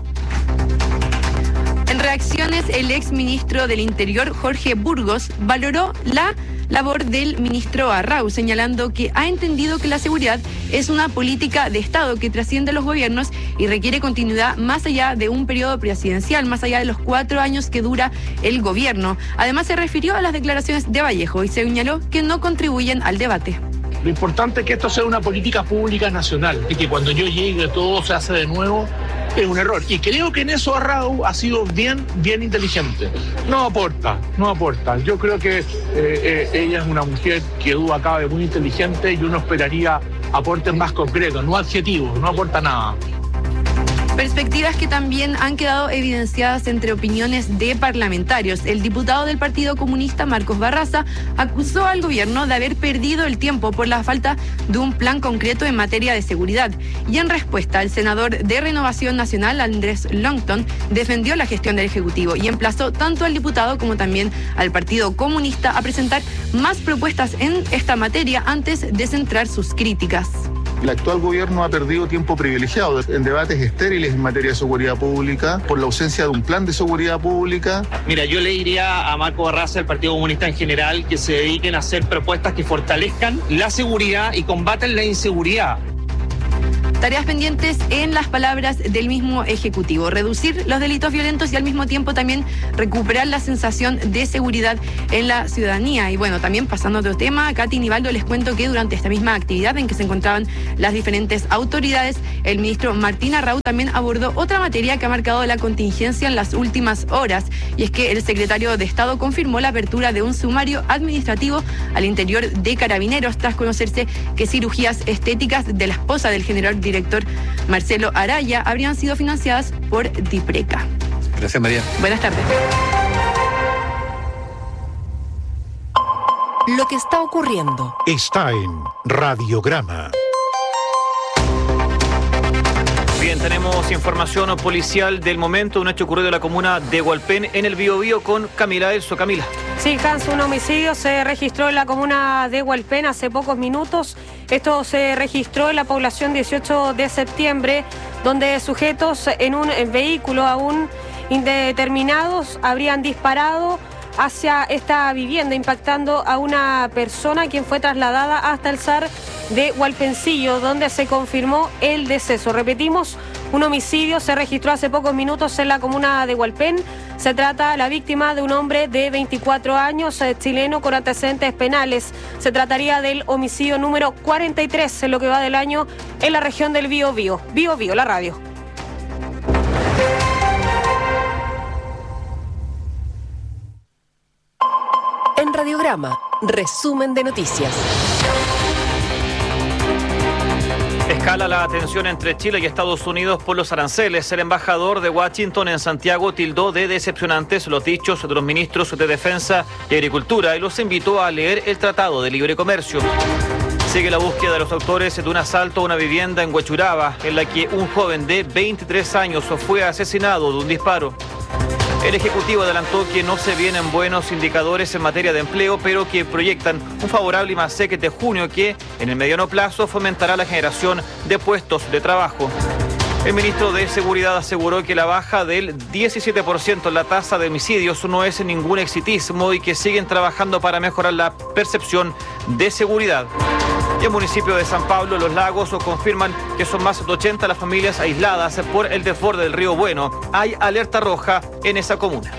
En reacciones, el exministro del Interior, Jorge Burgos, valoró la labor del ministro Arrau, señalando que ha entendido que la seguridad es una política de Estado que trasciende los gobiernos y requiere continuidad más allá de un periodo presidencial, más allá de los cuatro años que dura el gobierno. Además, se refirió a las declaraciones de Vallejo y señaló que no contribuyen al debate. Lo importante es que esto sea una política pública nacional, y que cuando yo llegue todo se hace de nuevo, es un error. Y creo que en eso Arrau ha sido bien, bien inteligente. No aporta, no aporta. Yo creo que eh, eh, ella es una mujer que duda cabe muy inteligente, y uno esperaría aportes más concretos, no adjetivos, no aporta nada. Perspectivas que también han quedado evidenciadas entre opiniones de parlamentarios. El diputado del Partido Comunista, Marcos Barraza, acusó al gobierno de haber perdido el tiempo por la falta de un plan concreto en materia de seguridad. Y en respuesta, el senador de Renovación Nacional, Andrés Longton, defendió la gestión del Ejecutivo y emplazó tanto al diputado como también al Partido Comunista a presentar más propuestas en esta materia antes de centrar sus críticas. El actual gobierno ha perdido tiempo privilegiado en debates estériles en materia de seguridad pública por la ausencia de un plan de seguridad pública. Mira, yo le diría a Marco Barraza, al Partido Comunista en general, que se dediquen a hacer propuestas que fortalezcan la seguridad y combaten la inseguridad. Tareas pendientes en las palabras del mismo Ejecutivo: reducir los delitos violentos y al mismo tiempo también recuperar la sensación de seguridad en la ciudadanía. Y bueno, también pasando a otro tema, Katy Nivaldo, les cuento que durante esta misma actividad en que se encontraban las diferentes autoridades, el ministro Martín Arrau también abordó otra materia que ha marcado la contingencia en las últimas horas, y es que el secretario de Estado confirmó la apertura de un sumario administrativo al interior de Carabineros tras conocerse que cirugías estéticas de la esposa del general director Marcelo Araya habrían sido financiadas por DIPRECA. Gracias, María. Buenas tardes. Lo que está ocurriendo está en Radiograma. Bien, tenemos información policial del momento, un hecho ocurrido en la comuna de Hualpén, en el Biobío, con Camila Elso. Camila. Sí, Hans, un homicidio se registró en la comuna de Hualpén hace pocos minutos. Esto se registró en la población dieciocho de septiembre, donde sujetos en un vehículo aún indeterminados habrían disparado hacia esta vivienda, impactando a una persona, quien fue trasladada hasta el S A R de Hualpencillo, donde se confirmó el deceso. Repetimos, un homicidio se registró hace pocos minutos en la comuna de Hualpén. Se trata la víctima de un hombre de veinticuatro años, eh, chileno, con antecedentes penales. Se trataría del homicidio número cuarenta y tres en lo que va del año en la región del Biobío. Biobío, la radio. En Radiograma, resumen de noticias. Escala la tensión entre Chile y Estados Unidos por los aranceles. El embajador de Washington en Santiago tildó de decepcionantes los dichos de los ministros de Defensa y Agricultura y los invitó a leer el Tratado de Libre Comercio. Sigue la búsqueda de los autores de un asalto a una vivienda en Huechuraba, en la que un joven de veintitrés años fue asesinado de un disparo. El Ejecutivo adelantó que no se vienen buenos indicadores en materia de empleo, pero que proyectan un favorable IMASEC de junio que, en el mediano plazo, fomentará la generación de puestos de trabajo. El ministro de Seguridad aseguró que la baja del diecisiete por ciento en la tasa de homicidios no es ningún exitismo y que siguen trabajando para mejorar la percepción de seguridad. Y el municipio de San Pablo, Los Lagos, confirman que son más de ochenta las familias aisladas por el desborde del río Bueno. Hay alerta roja en esa comuna.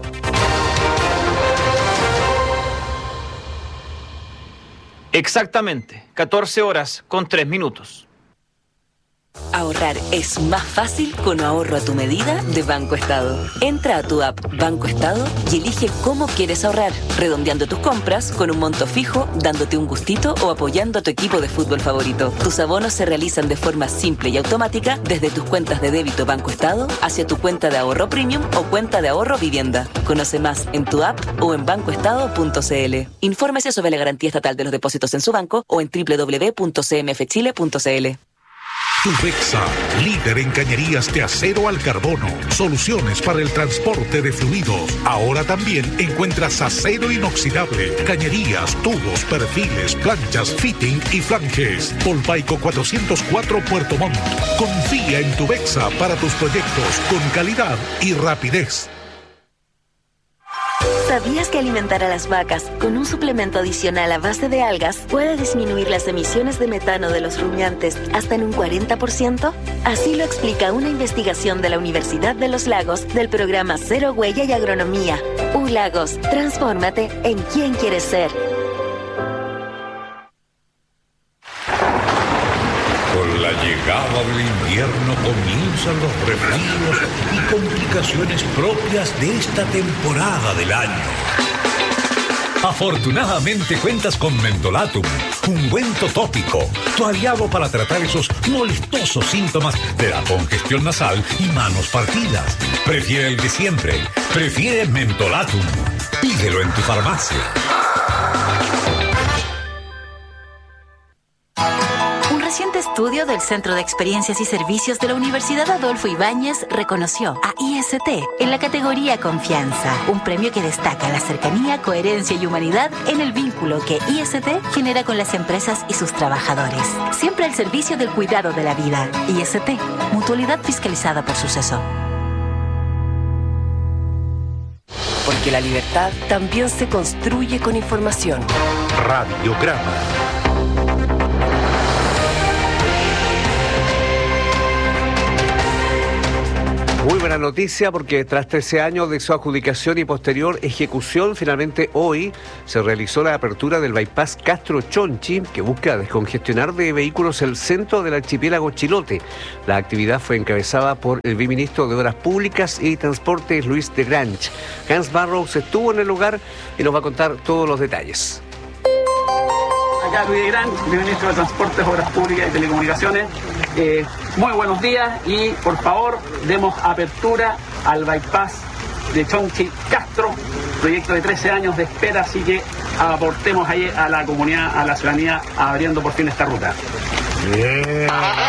Exactamente, catorce horas con tres minutos. Ahorrar es más fácil con ahorro a tu medida de Banco Estado. Entra a tu app Banco Estado y elige cómo quieres ahorrar, redondeando tus compras con un monto fijo, dándote un gustito o apoyando a tu equipo de fútbol favorito. Tus abonos se realizan de forma simple y automática desde tus cuentas de débito Banco Estado hacia tu cuenta de ahorro premium o cuenta de ahorro vivienda. Conoce más en tu app o en banco estado punto c l. Infórmese sobre la garantía estatal de los depósitos en su banco o en doble u doble u doble u punto c m f chile punto c l. Tubexa, líder en cañerías de acero al carbono. Soluciones para el transporte de fluidos. Ahora también encuentras acero inoxidable, cañerías, tubos, perfiles, planchas, fitting y flanges. Polpaico cuatrocientos cuatro Puerto Montt. Confía en Tubexa para tus proyectos con calidad y rapidez. ¿Sabías que alimentar a las vacas con un suplemento adicional a base de algas puede disminuir las emisiones de metano de los rumiantes hasta en un cuarenta por ciento? Así lo explica una investigación de la Universidad de los Lagos del programa Cero Huella y Agronomía. U Lagos, transfórmate en quien quieres ser. llegada del invierno comienzan los resfríos y complicaciones propias de esta temporada del año. Afortunadamente cuentas con Mentolatum, ungüento tópico, tu aliado para tratar esos molestosos síntomas de la congestión nasal y manos partidas. Prefiere el de siempre, prefiere Mentolatum. Pídelo en tu farmacia. Un reciente estudio del Centro de Experiencias y Servicios de la Universidad Adolfo Ibáñez reconoció a I S T en la categoría Confianza, un premio que destaca la cercanía, coherencia y humanidad en el vínculo que I S T genera con las empresas y sus trabajadores. Siempre al servicio del cuidado de la vida. I S T, mutualidad fiscalizada por Suceso. Porque la libertad también se construye con información. Radiograma. Muy buena noticia porque tras trece años de su adjudicación y posterior ejecución, finalmente hoy se realizó la apertura del bypass Castro-Chonchi, que busca descongestionar de vehículos el centro del archipiélago Chilote. La actividad fue encabezada por el viceministro de Obras Públicas y Transportes, Luis de Grange. Hans Barrows estuvo en el lugar y nos va a contar todos los detalles. Acá Luis de Grange, viceministro de Transportes, Obras Públicas y Telecomunicaciones. Eh, muy buenos días y por favor demos apertura al bypass de Chonchi Castro, proyecto de trece años de espera, así que aportemos ahí a la comunidad, a la ciudadanía, abriendo por fin esta ruta. Bien,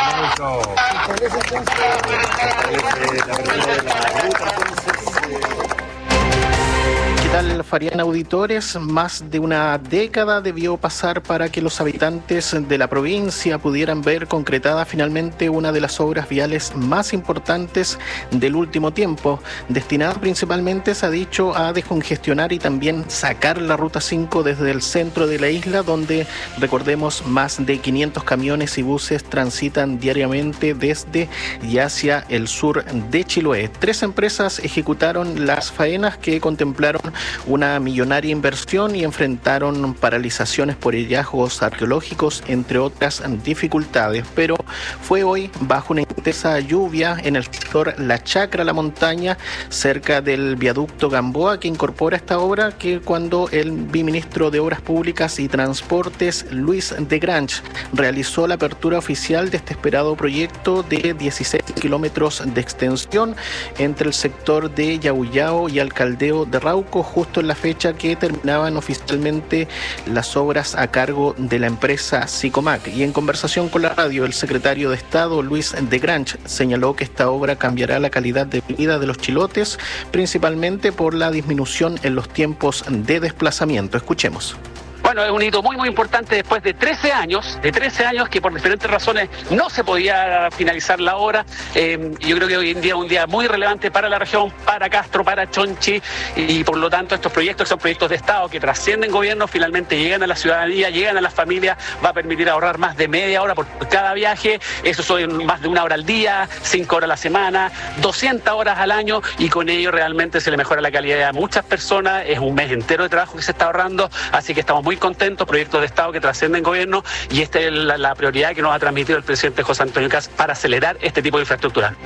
¿Qué tal, Fariana auditores? Más de una década debió pasar para que los habitantes de la provincia pudieran ver concretada finalmente una de las obras viales más importantes del último tiempo, destinada principalmente, se ha dicho, a descongestionar y también sacar la Ruta cinco desde el centro de la isla, donde, recordemos, más de quinientos camiones y buses transitan diariamente desde y hacia el sur de Chiloé. Tres empresas ejecutaron las faenas que contemplaron una millonaria inversión y enfrentaron paralizaciones por hallazgos arqueológicos, entre otras dificultades, pero fue hoy bajo una intensa lluvia en el sector La Chacra, La Montaña, cerca del viaducto Gamboa, que incorpora esta obra, que cuando el viceministro de Obras Públicas y Transportes, Luis de Grange, realizó la apertura oficial de este esperado proyecto de dieciséis kilómetros de extensión entre el sector de Yauyao y Alcaldeo de Rauco, justo en la fecha que terminaban oficialmente las obras a cargo de la empresa Sicomac. Y en conversación con la radio, el secretario de Estado, Luis de Grange, señaló que esta obra cambiará la calidad de vida de los chilotes, principalmente por la disminución en los tiempos de desplazamiento. Escuchemos. Bueno, es un hito muy muy importante después de trece años, de trece años que por diferentes razones no se podía finalizar la obra. Eh, yo creo que hoy en día es un día muy relevante para la región, para Castro, para Chonchi, y por lo tanto estos proyectos, que son proyectos de Estado que trascienden gobiernos, finalmente llegan a la ciudadanía, llegan a las familias, va a permitir ahorrar más de media hora por cada viaje, eso son más de una hora al día, cinco horas a la semana, doscientas horas al año, y con ello realmente se le mejora la calidad a muchas personas, es un mes entero de trabajo que se está ahorrando, así que estamos muy contentos, proyectos de Estado que trascienden gobierno, y esta es la, la prioridad que nos ha transmitido el presidente José Antonio Kast para acelerar este tipo de infraestructura.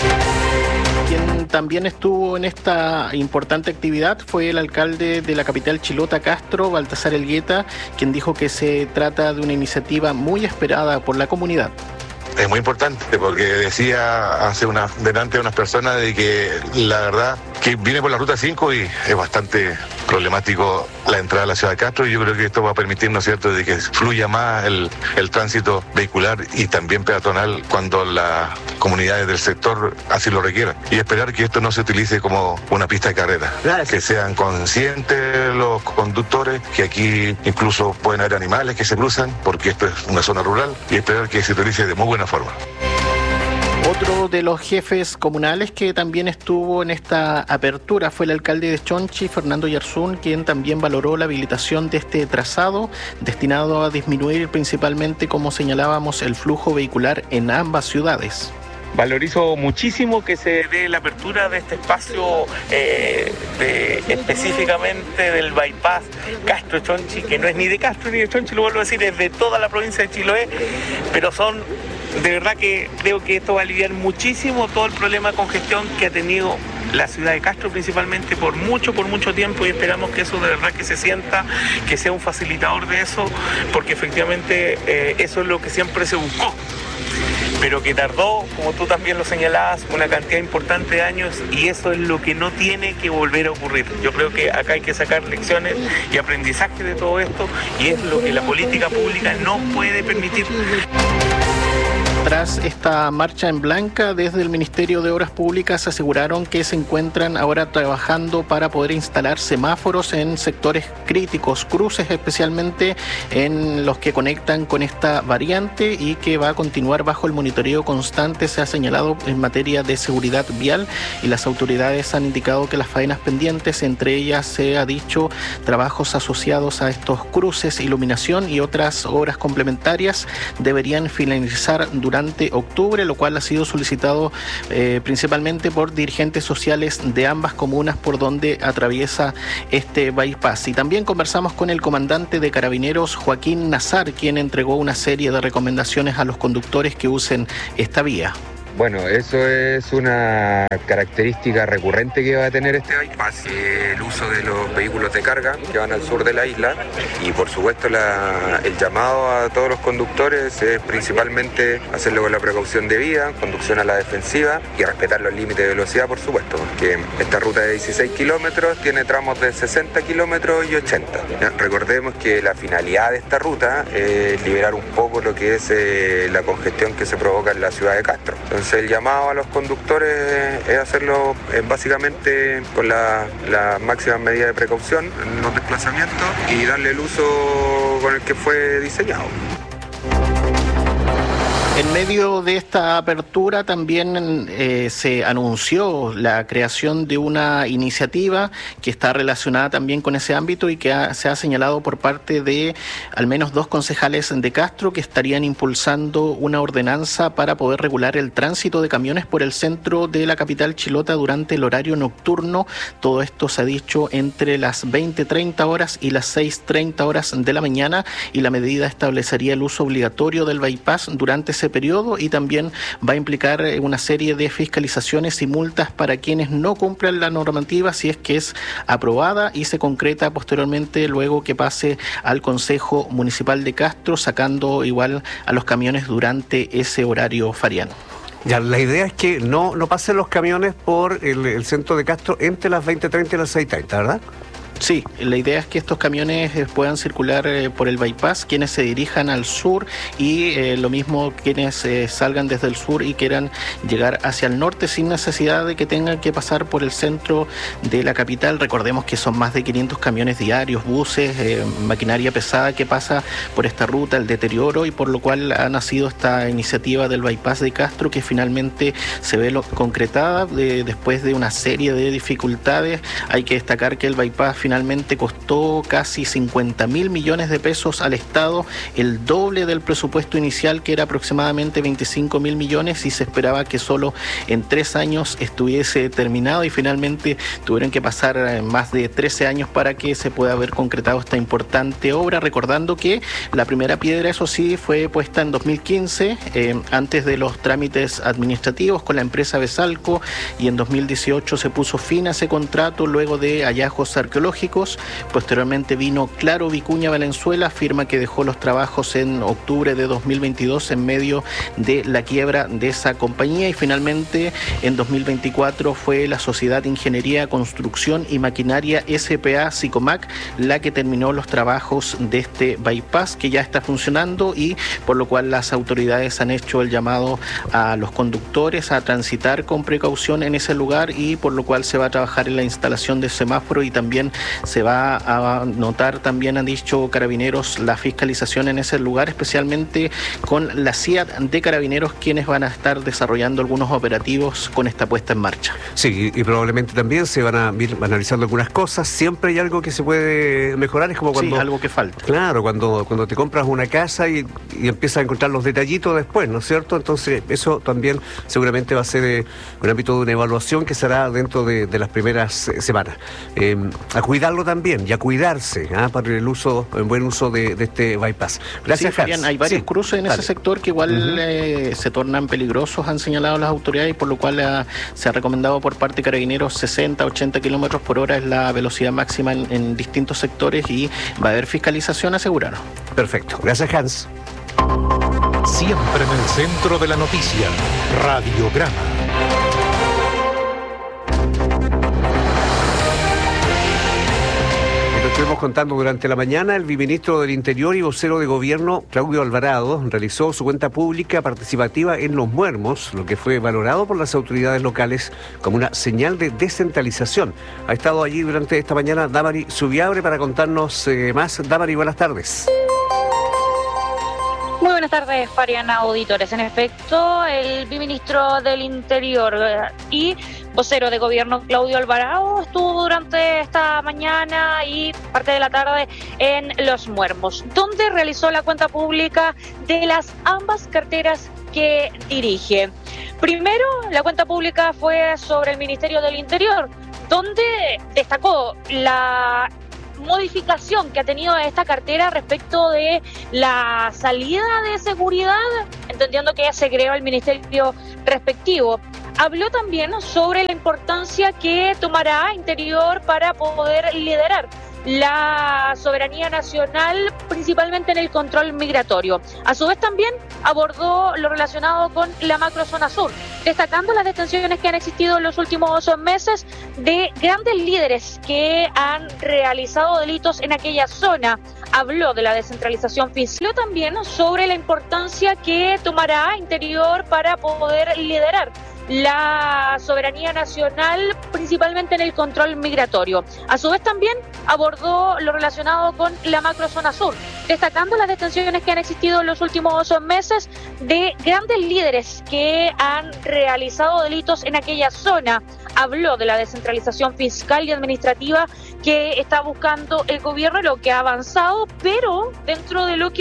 Quien también estuvo en esta importante actividad fue el alcalde de la capital chilota, Castro, Baltasar Elgueta, quien dijo que se trata de una iniciativa muy esperada por la comunidad. Es muy importante porque decía hace una, delante unas personas de que la verdad que viene por la Ruta cinco y es bastante problemático la entrada a la ciudad de Castro, y yo creo que esto va a permitir, ¿no es cierto?, de que fluya más el, el tránsito vehicular y también peatonal cuando las comunidades del sector así lo requieran, y esperar que esto no se utilice como una pista de carrera. Gracias. Que sean conscientes los conductores que aquí incluso pueden haber animales que se cruzan porque esto es una zona rural, y esperar que se utilice de muy buena forma. Otro de los jefes comunales que también estuvo en esta apertura fue el alcalde de Chonchi, Fernando Yarzún, quien también valoró la habilitación de este trazado destinado a disminuir principalmente, como señalábamos, el flujo vehicular en ambas ciudades. Valorizo muchísimo que se dé la apertura de este espacio eh, de, específicamente del bypass Castro-Chonchi, que no es ni de Castro ni de Chonchi, lo vuelvo a decir, es de toda la provincia de Chiloé, pero son de verdad que creo que esto va a aliviar muchísimo todo el problema de congestión que ha tenido la ciudad de Castro principalmente por mucho, por mucho tiempo, y esperamos que eso de verdad que se sienta, que sea un facilitador de eso, porque efectivamente eh, eso es lo que siempre se buscó, pero que tardó, como tú también lo señalabas, una cantidad importante de años, y eso es lo que no tiene que volver a ocurrir. Yo creo que acá hay que sacar lecciones y aprendizaje de todo esto, y es lo que la política pública no puede permitir. Tras esta marcha en blanca, desde el Ministerio de Obras Públicas aseguraron que se encuentran ahora trabajando para poder instalar semáforos en sectores críticos, cruces especialmente en los que conectan con esta variante, y que va a continuar bajo el monitoreo constante, se ha señalado, en materia de seguridad vial, y las autoridades han indicado que las faenas pendientes, entre ellas se ha dicho trabajos asociados a estos cruces, iluminación y otras obras complementarias, deberían finalizar durante durante octubre, lo cual ha sido solicitado eh, principalmente por dirigentes sociales de ambas comunas por donde atraviesa este bypass. Y también conversamos con el comandante de Carabineros, Joaquín Nazar, quien entregó una serie de recomendaciones a los conductores que usen esta vía. Bueno, eso es una característica recurrente que va a tener este bypass, el uso de los vehículos de carga que van al sur de la isla, y por supuesto la, el llamado a todos los conductores es principalmente hacerlo con la precaución debida, conducción a la defensiva y respetar los límites de velocidad, por supuesto, porque esta ruta de dieciséis kilómetros tiene tramos de sesenta kilómetros y ochenta. ¿Ya? Recordemos que la finalidad de esta ruta es liberar un poco lo que es eh, la congestión que se provoca en la ciudad de Castro. Entonces, el llamado a los conductores es hacerlo eh, básicamente con la, la máxima medida de precaución en los desplazamientos y darle el uso con el que fue diseñado. En medio de esta apertura también eh, se anunció la creación de una iniciativa que está relacionada también con ese ámbito y que ha, se ha señalado por parte de al menos dos concejales de Castro que estarían impulsando una ordenanza para poder regular el tránsito de camiones por el centro de la capital chilota durante el horario nocturno. Todo esto se ha dicho entre las veinte treinta horas y las seis treinta horas de la mañana, y la medida establecería el uso obligatorio del bypass durante ese periodo, y también va a implicar una serie de fiscalizaciones y multas para quienes no cumplan la normativa, si es que es aprobada y se concreta posteriormente luego que pase al Consejo Municipal de Castro, sacando igual a los camiones durante ese horario feriano. Ya, la idea es que no, no pasen los camiones por el, el centro de Castro entre las veinte treinta y las seis treinta, ¿verdad? Sí, la idea es que estos camiones eh, puedan circular eh, por el bypass, quienes se dirijan al sur, y eh, lo mismo quienes eh, salgan desde el sur y quieran llegar hacia el norte sin necesidad de que tengan que pasar por el centro de la capital. Recordemos que son más de quinientos camiones diarios, buses, eh, maquinaria pesada que pasa por esta ruta, el deterioro, y por lo cual ha nacido esta iniciativa del bypass de Castro, que finalmente se ve lo, concretada de, después de una serie de dificultades. Hay que destacar que el bypass finalmente costó casi cincuenta mil millones de pesos al Estado, el doble del presupuesto inicial, que era aproximadamente veinticinco mil millones, y se esperaba que solo en tres años estuviese terminado, y finalmente tuvieron que pasar más de trece años para que se pueda haber concretado esta importante obra, recordando que la primera piedra, eso sí, fue puesta en dos mil quince, eh, antes de los trámites administrativos con la empresa Besalco, y en dos mil dieciocho se puso fin a ese contrato luego de hallazgos arqueológicos. Posteriormente vino Claro Vicuña Valenzuela, firma que dejó los trabajos en octubre de dos mil veintidós en medio de la quiebra de esa compañía, y finalmente en dos mil veinticuatro fue la Sociedad de Ingeniería, Construcción y Maquinaria S P A Sicomac la que terminó los trabajos de este bypass, que ya está funcionando, y por lo cual las autoridades han hecho el llamado a los conductores a transitar con precaución en ese lugar, y por lo cual se va a trabajar en la instalación de semáforo, y también se va a notar, también han dicho Carabineros, la fiscalización en ese lugar, especialmente con la C I A D de Carabineros, quienes van a estar desarrollando algunos operativos con esta puesta en marcha. Sí, y, y probablemente también se van a ir analizando algunas cosas. Siempre hay algo que se puede mejorar, es como cuando... Sí, algo que falta. Claro, cuando, cuando te compras una casa y, y empiezas a encontrar los detallitos después, ¿no es cierto? Entonces, eso también seguramente va a ser eh, un ámbito de una evaluación que será dentro de, de las primeras eh, semanas. Eh, a cuidar cuidarlo también y a cuidarse ¿ah? para el uso, el buen uso de, de este bypass. Gracias, sí, Fabián, hay varios sí. cruces en Dale. ese sector que igual Uh-huh. eh, se tornan peligrosos, han señalado las autoridades, y por lo cual eh, se ha recomendado por parte de Carabineros sesenta, ochenta kilómetros por hora es la velocidad máxima en, en distintos sectores, y va a haber fiscalización, aseguraron. Perfecto. Gracias, Hans. Siempre en el centro de la noticia, Radiograma. Estuvimos contando durante la mañana, el viceministro del Interior y vocero de Gobierno, Claudio Alvarado, realizó su cuenta pública participativa en Los Muermos, lo que fue valorado por las autoridades locales como una señal de descentralización. Ha estado allí durante esta mañana Damari Subiabre para contarnos eh, más. Damari, buenas tardes. Muy buenas tardes, Fariana, auditores. En efecto, el viceministro del Interior eh, y vocero de Gobierno, Claudio Alvarado, estuvo durante esta mañana y parte de la tarde en Los Muermos, donde realizó la cuenta pública de las ambas carteras que dirige. Primero, la cuenta pública fue sobre el Ministerio del Interior, donde destacó la modificación que ha tenido esta cartera respecto de la salida de seguridad, entendiendo que ya se creó el ministerio respectivo. Habló también sobre la importancia que tomará Interior para poder liderar la soberanía nacional, principalmente en el control migratorio. A su vez también abordó lo relacionado con la macrozona sur, destacando las detenciones que han existido en los últimos meses de grandes líderes que han realizado delitos en aquella zona. Habló de la descentralización fiscal. Habló también sobre la importancia que tomará Interior para poder liderar la soberanía nacional, principalmente en el control migratorio. A su vez también abordó lo relacionado con la macrozona sur, destacando las detenciones que han existido en los últimos meses de grandes líderes que han realizado delitos en aquella zona. Habló de la descentralización fiscal y administrativa que está buscando el gobierno y lo que ha avanzado, pero dentro de lo que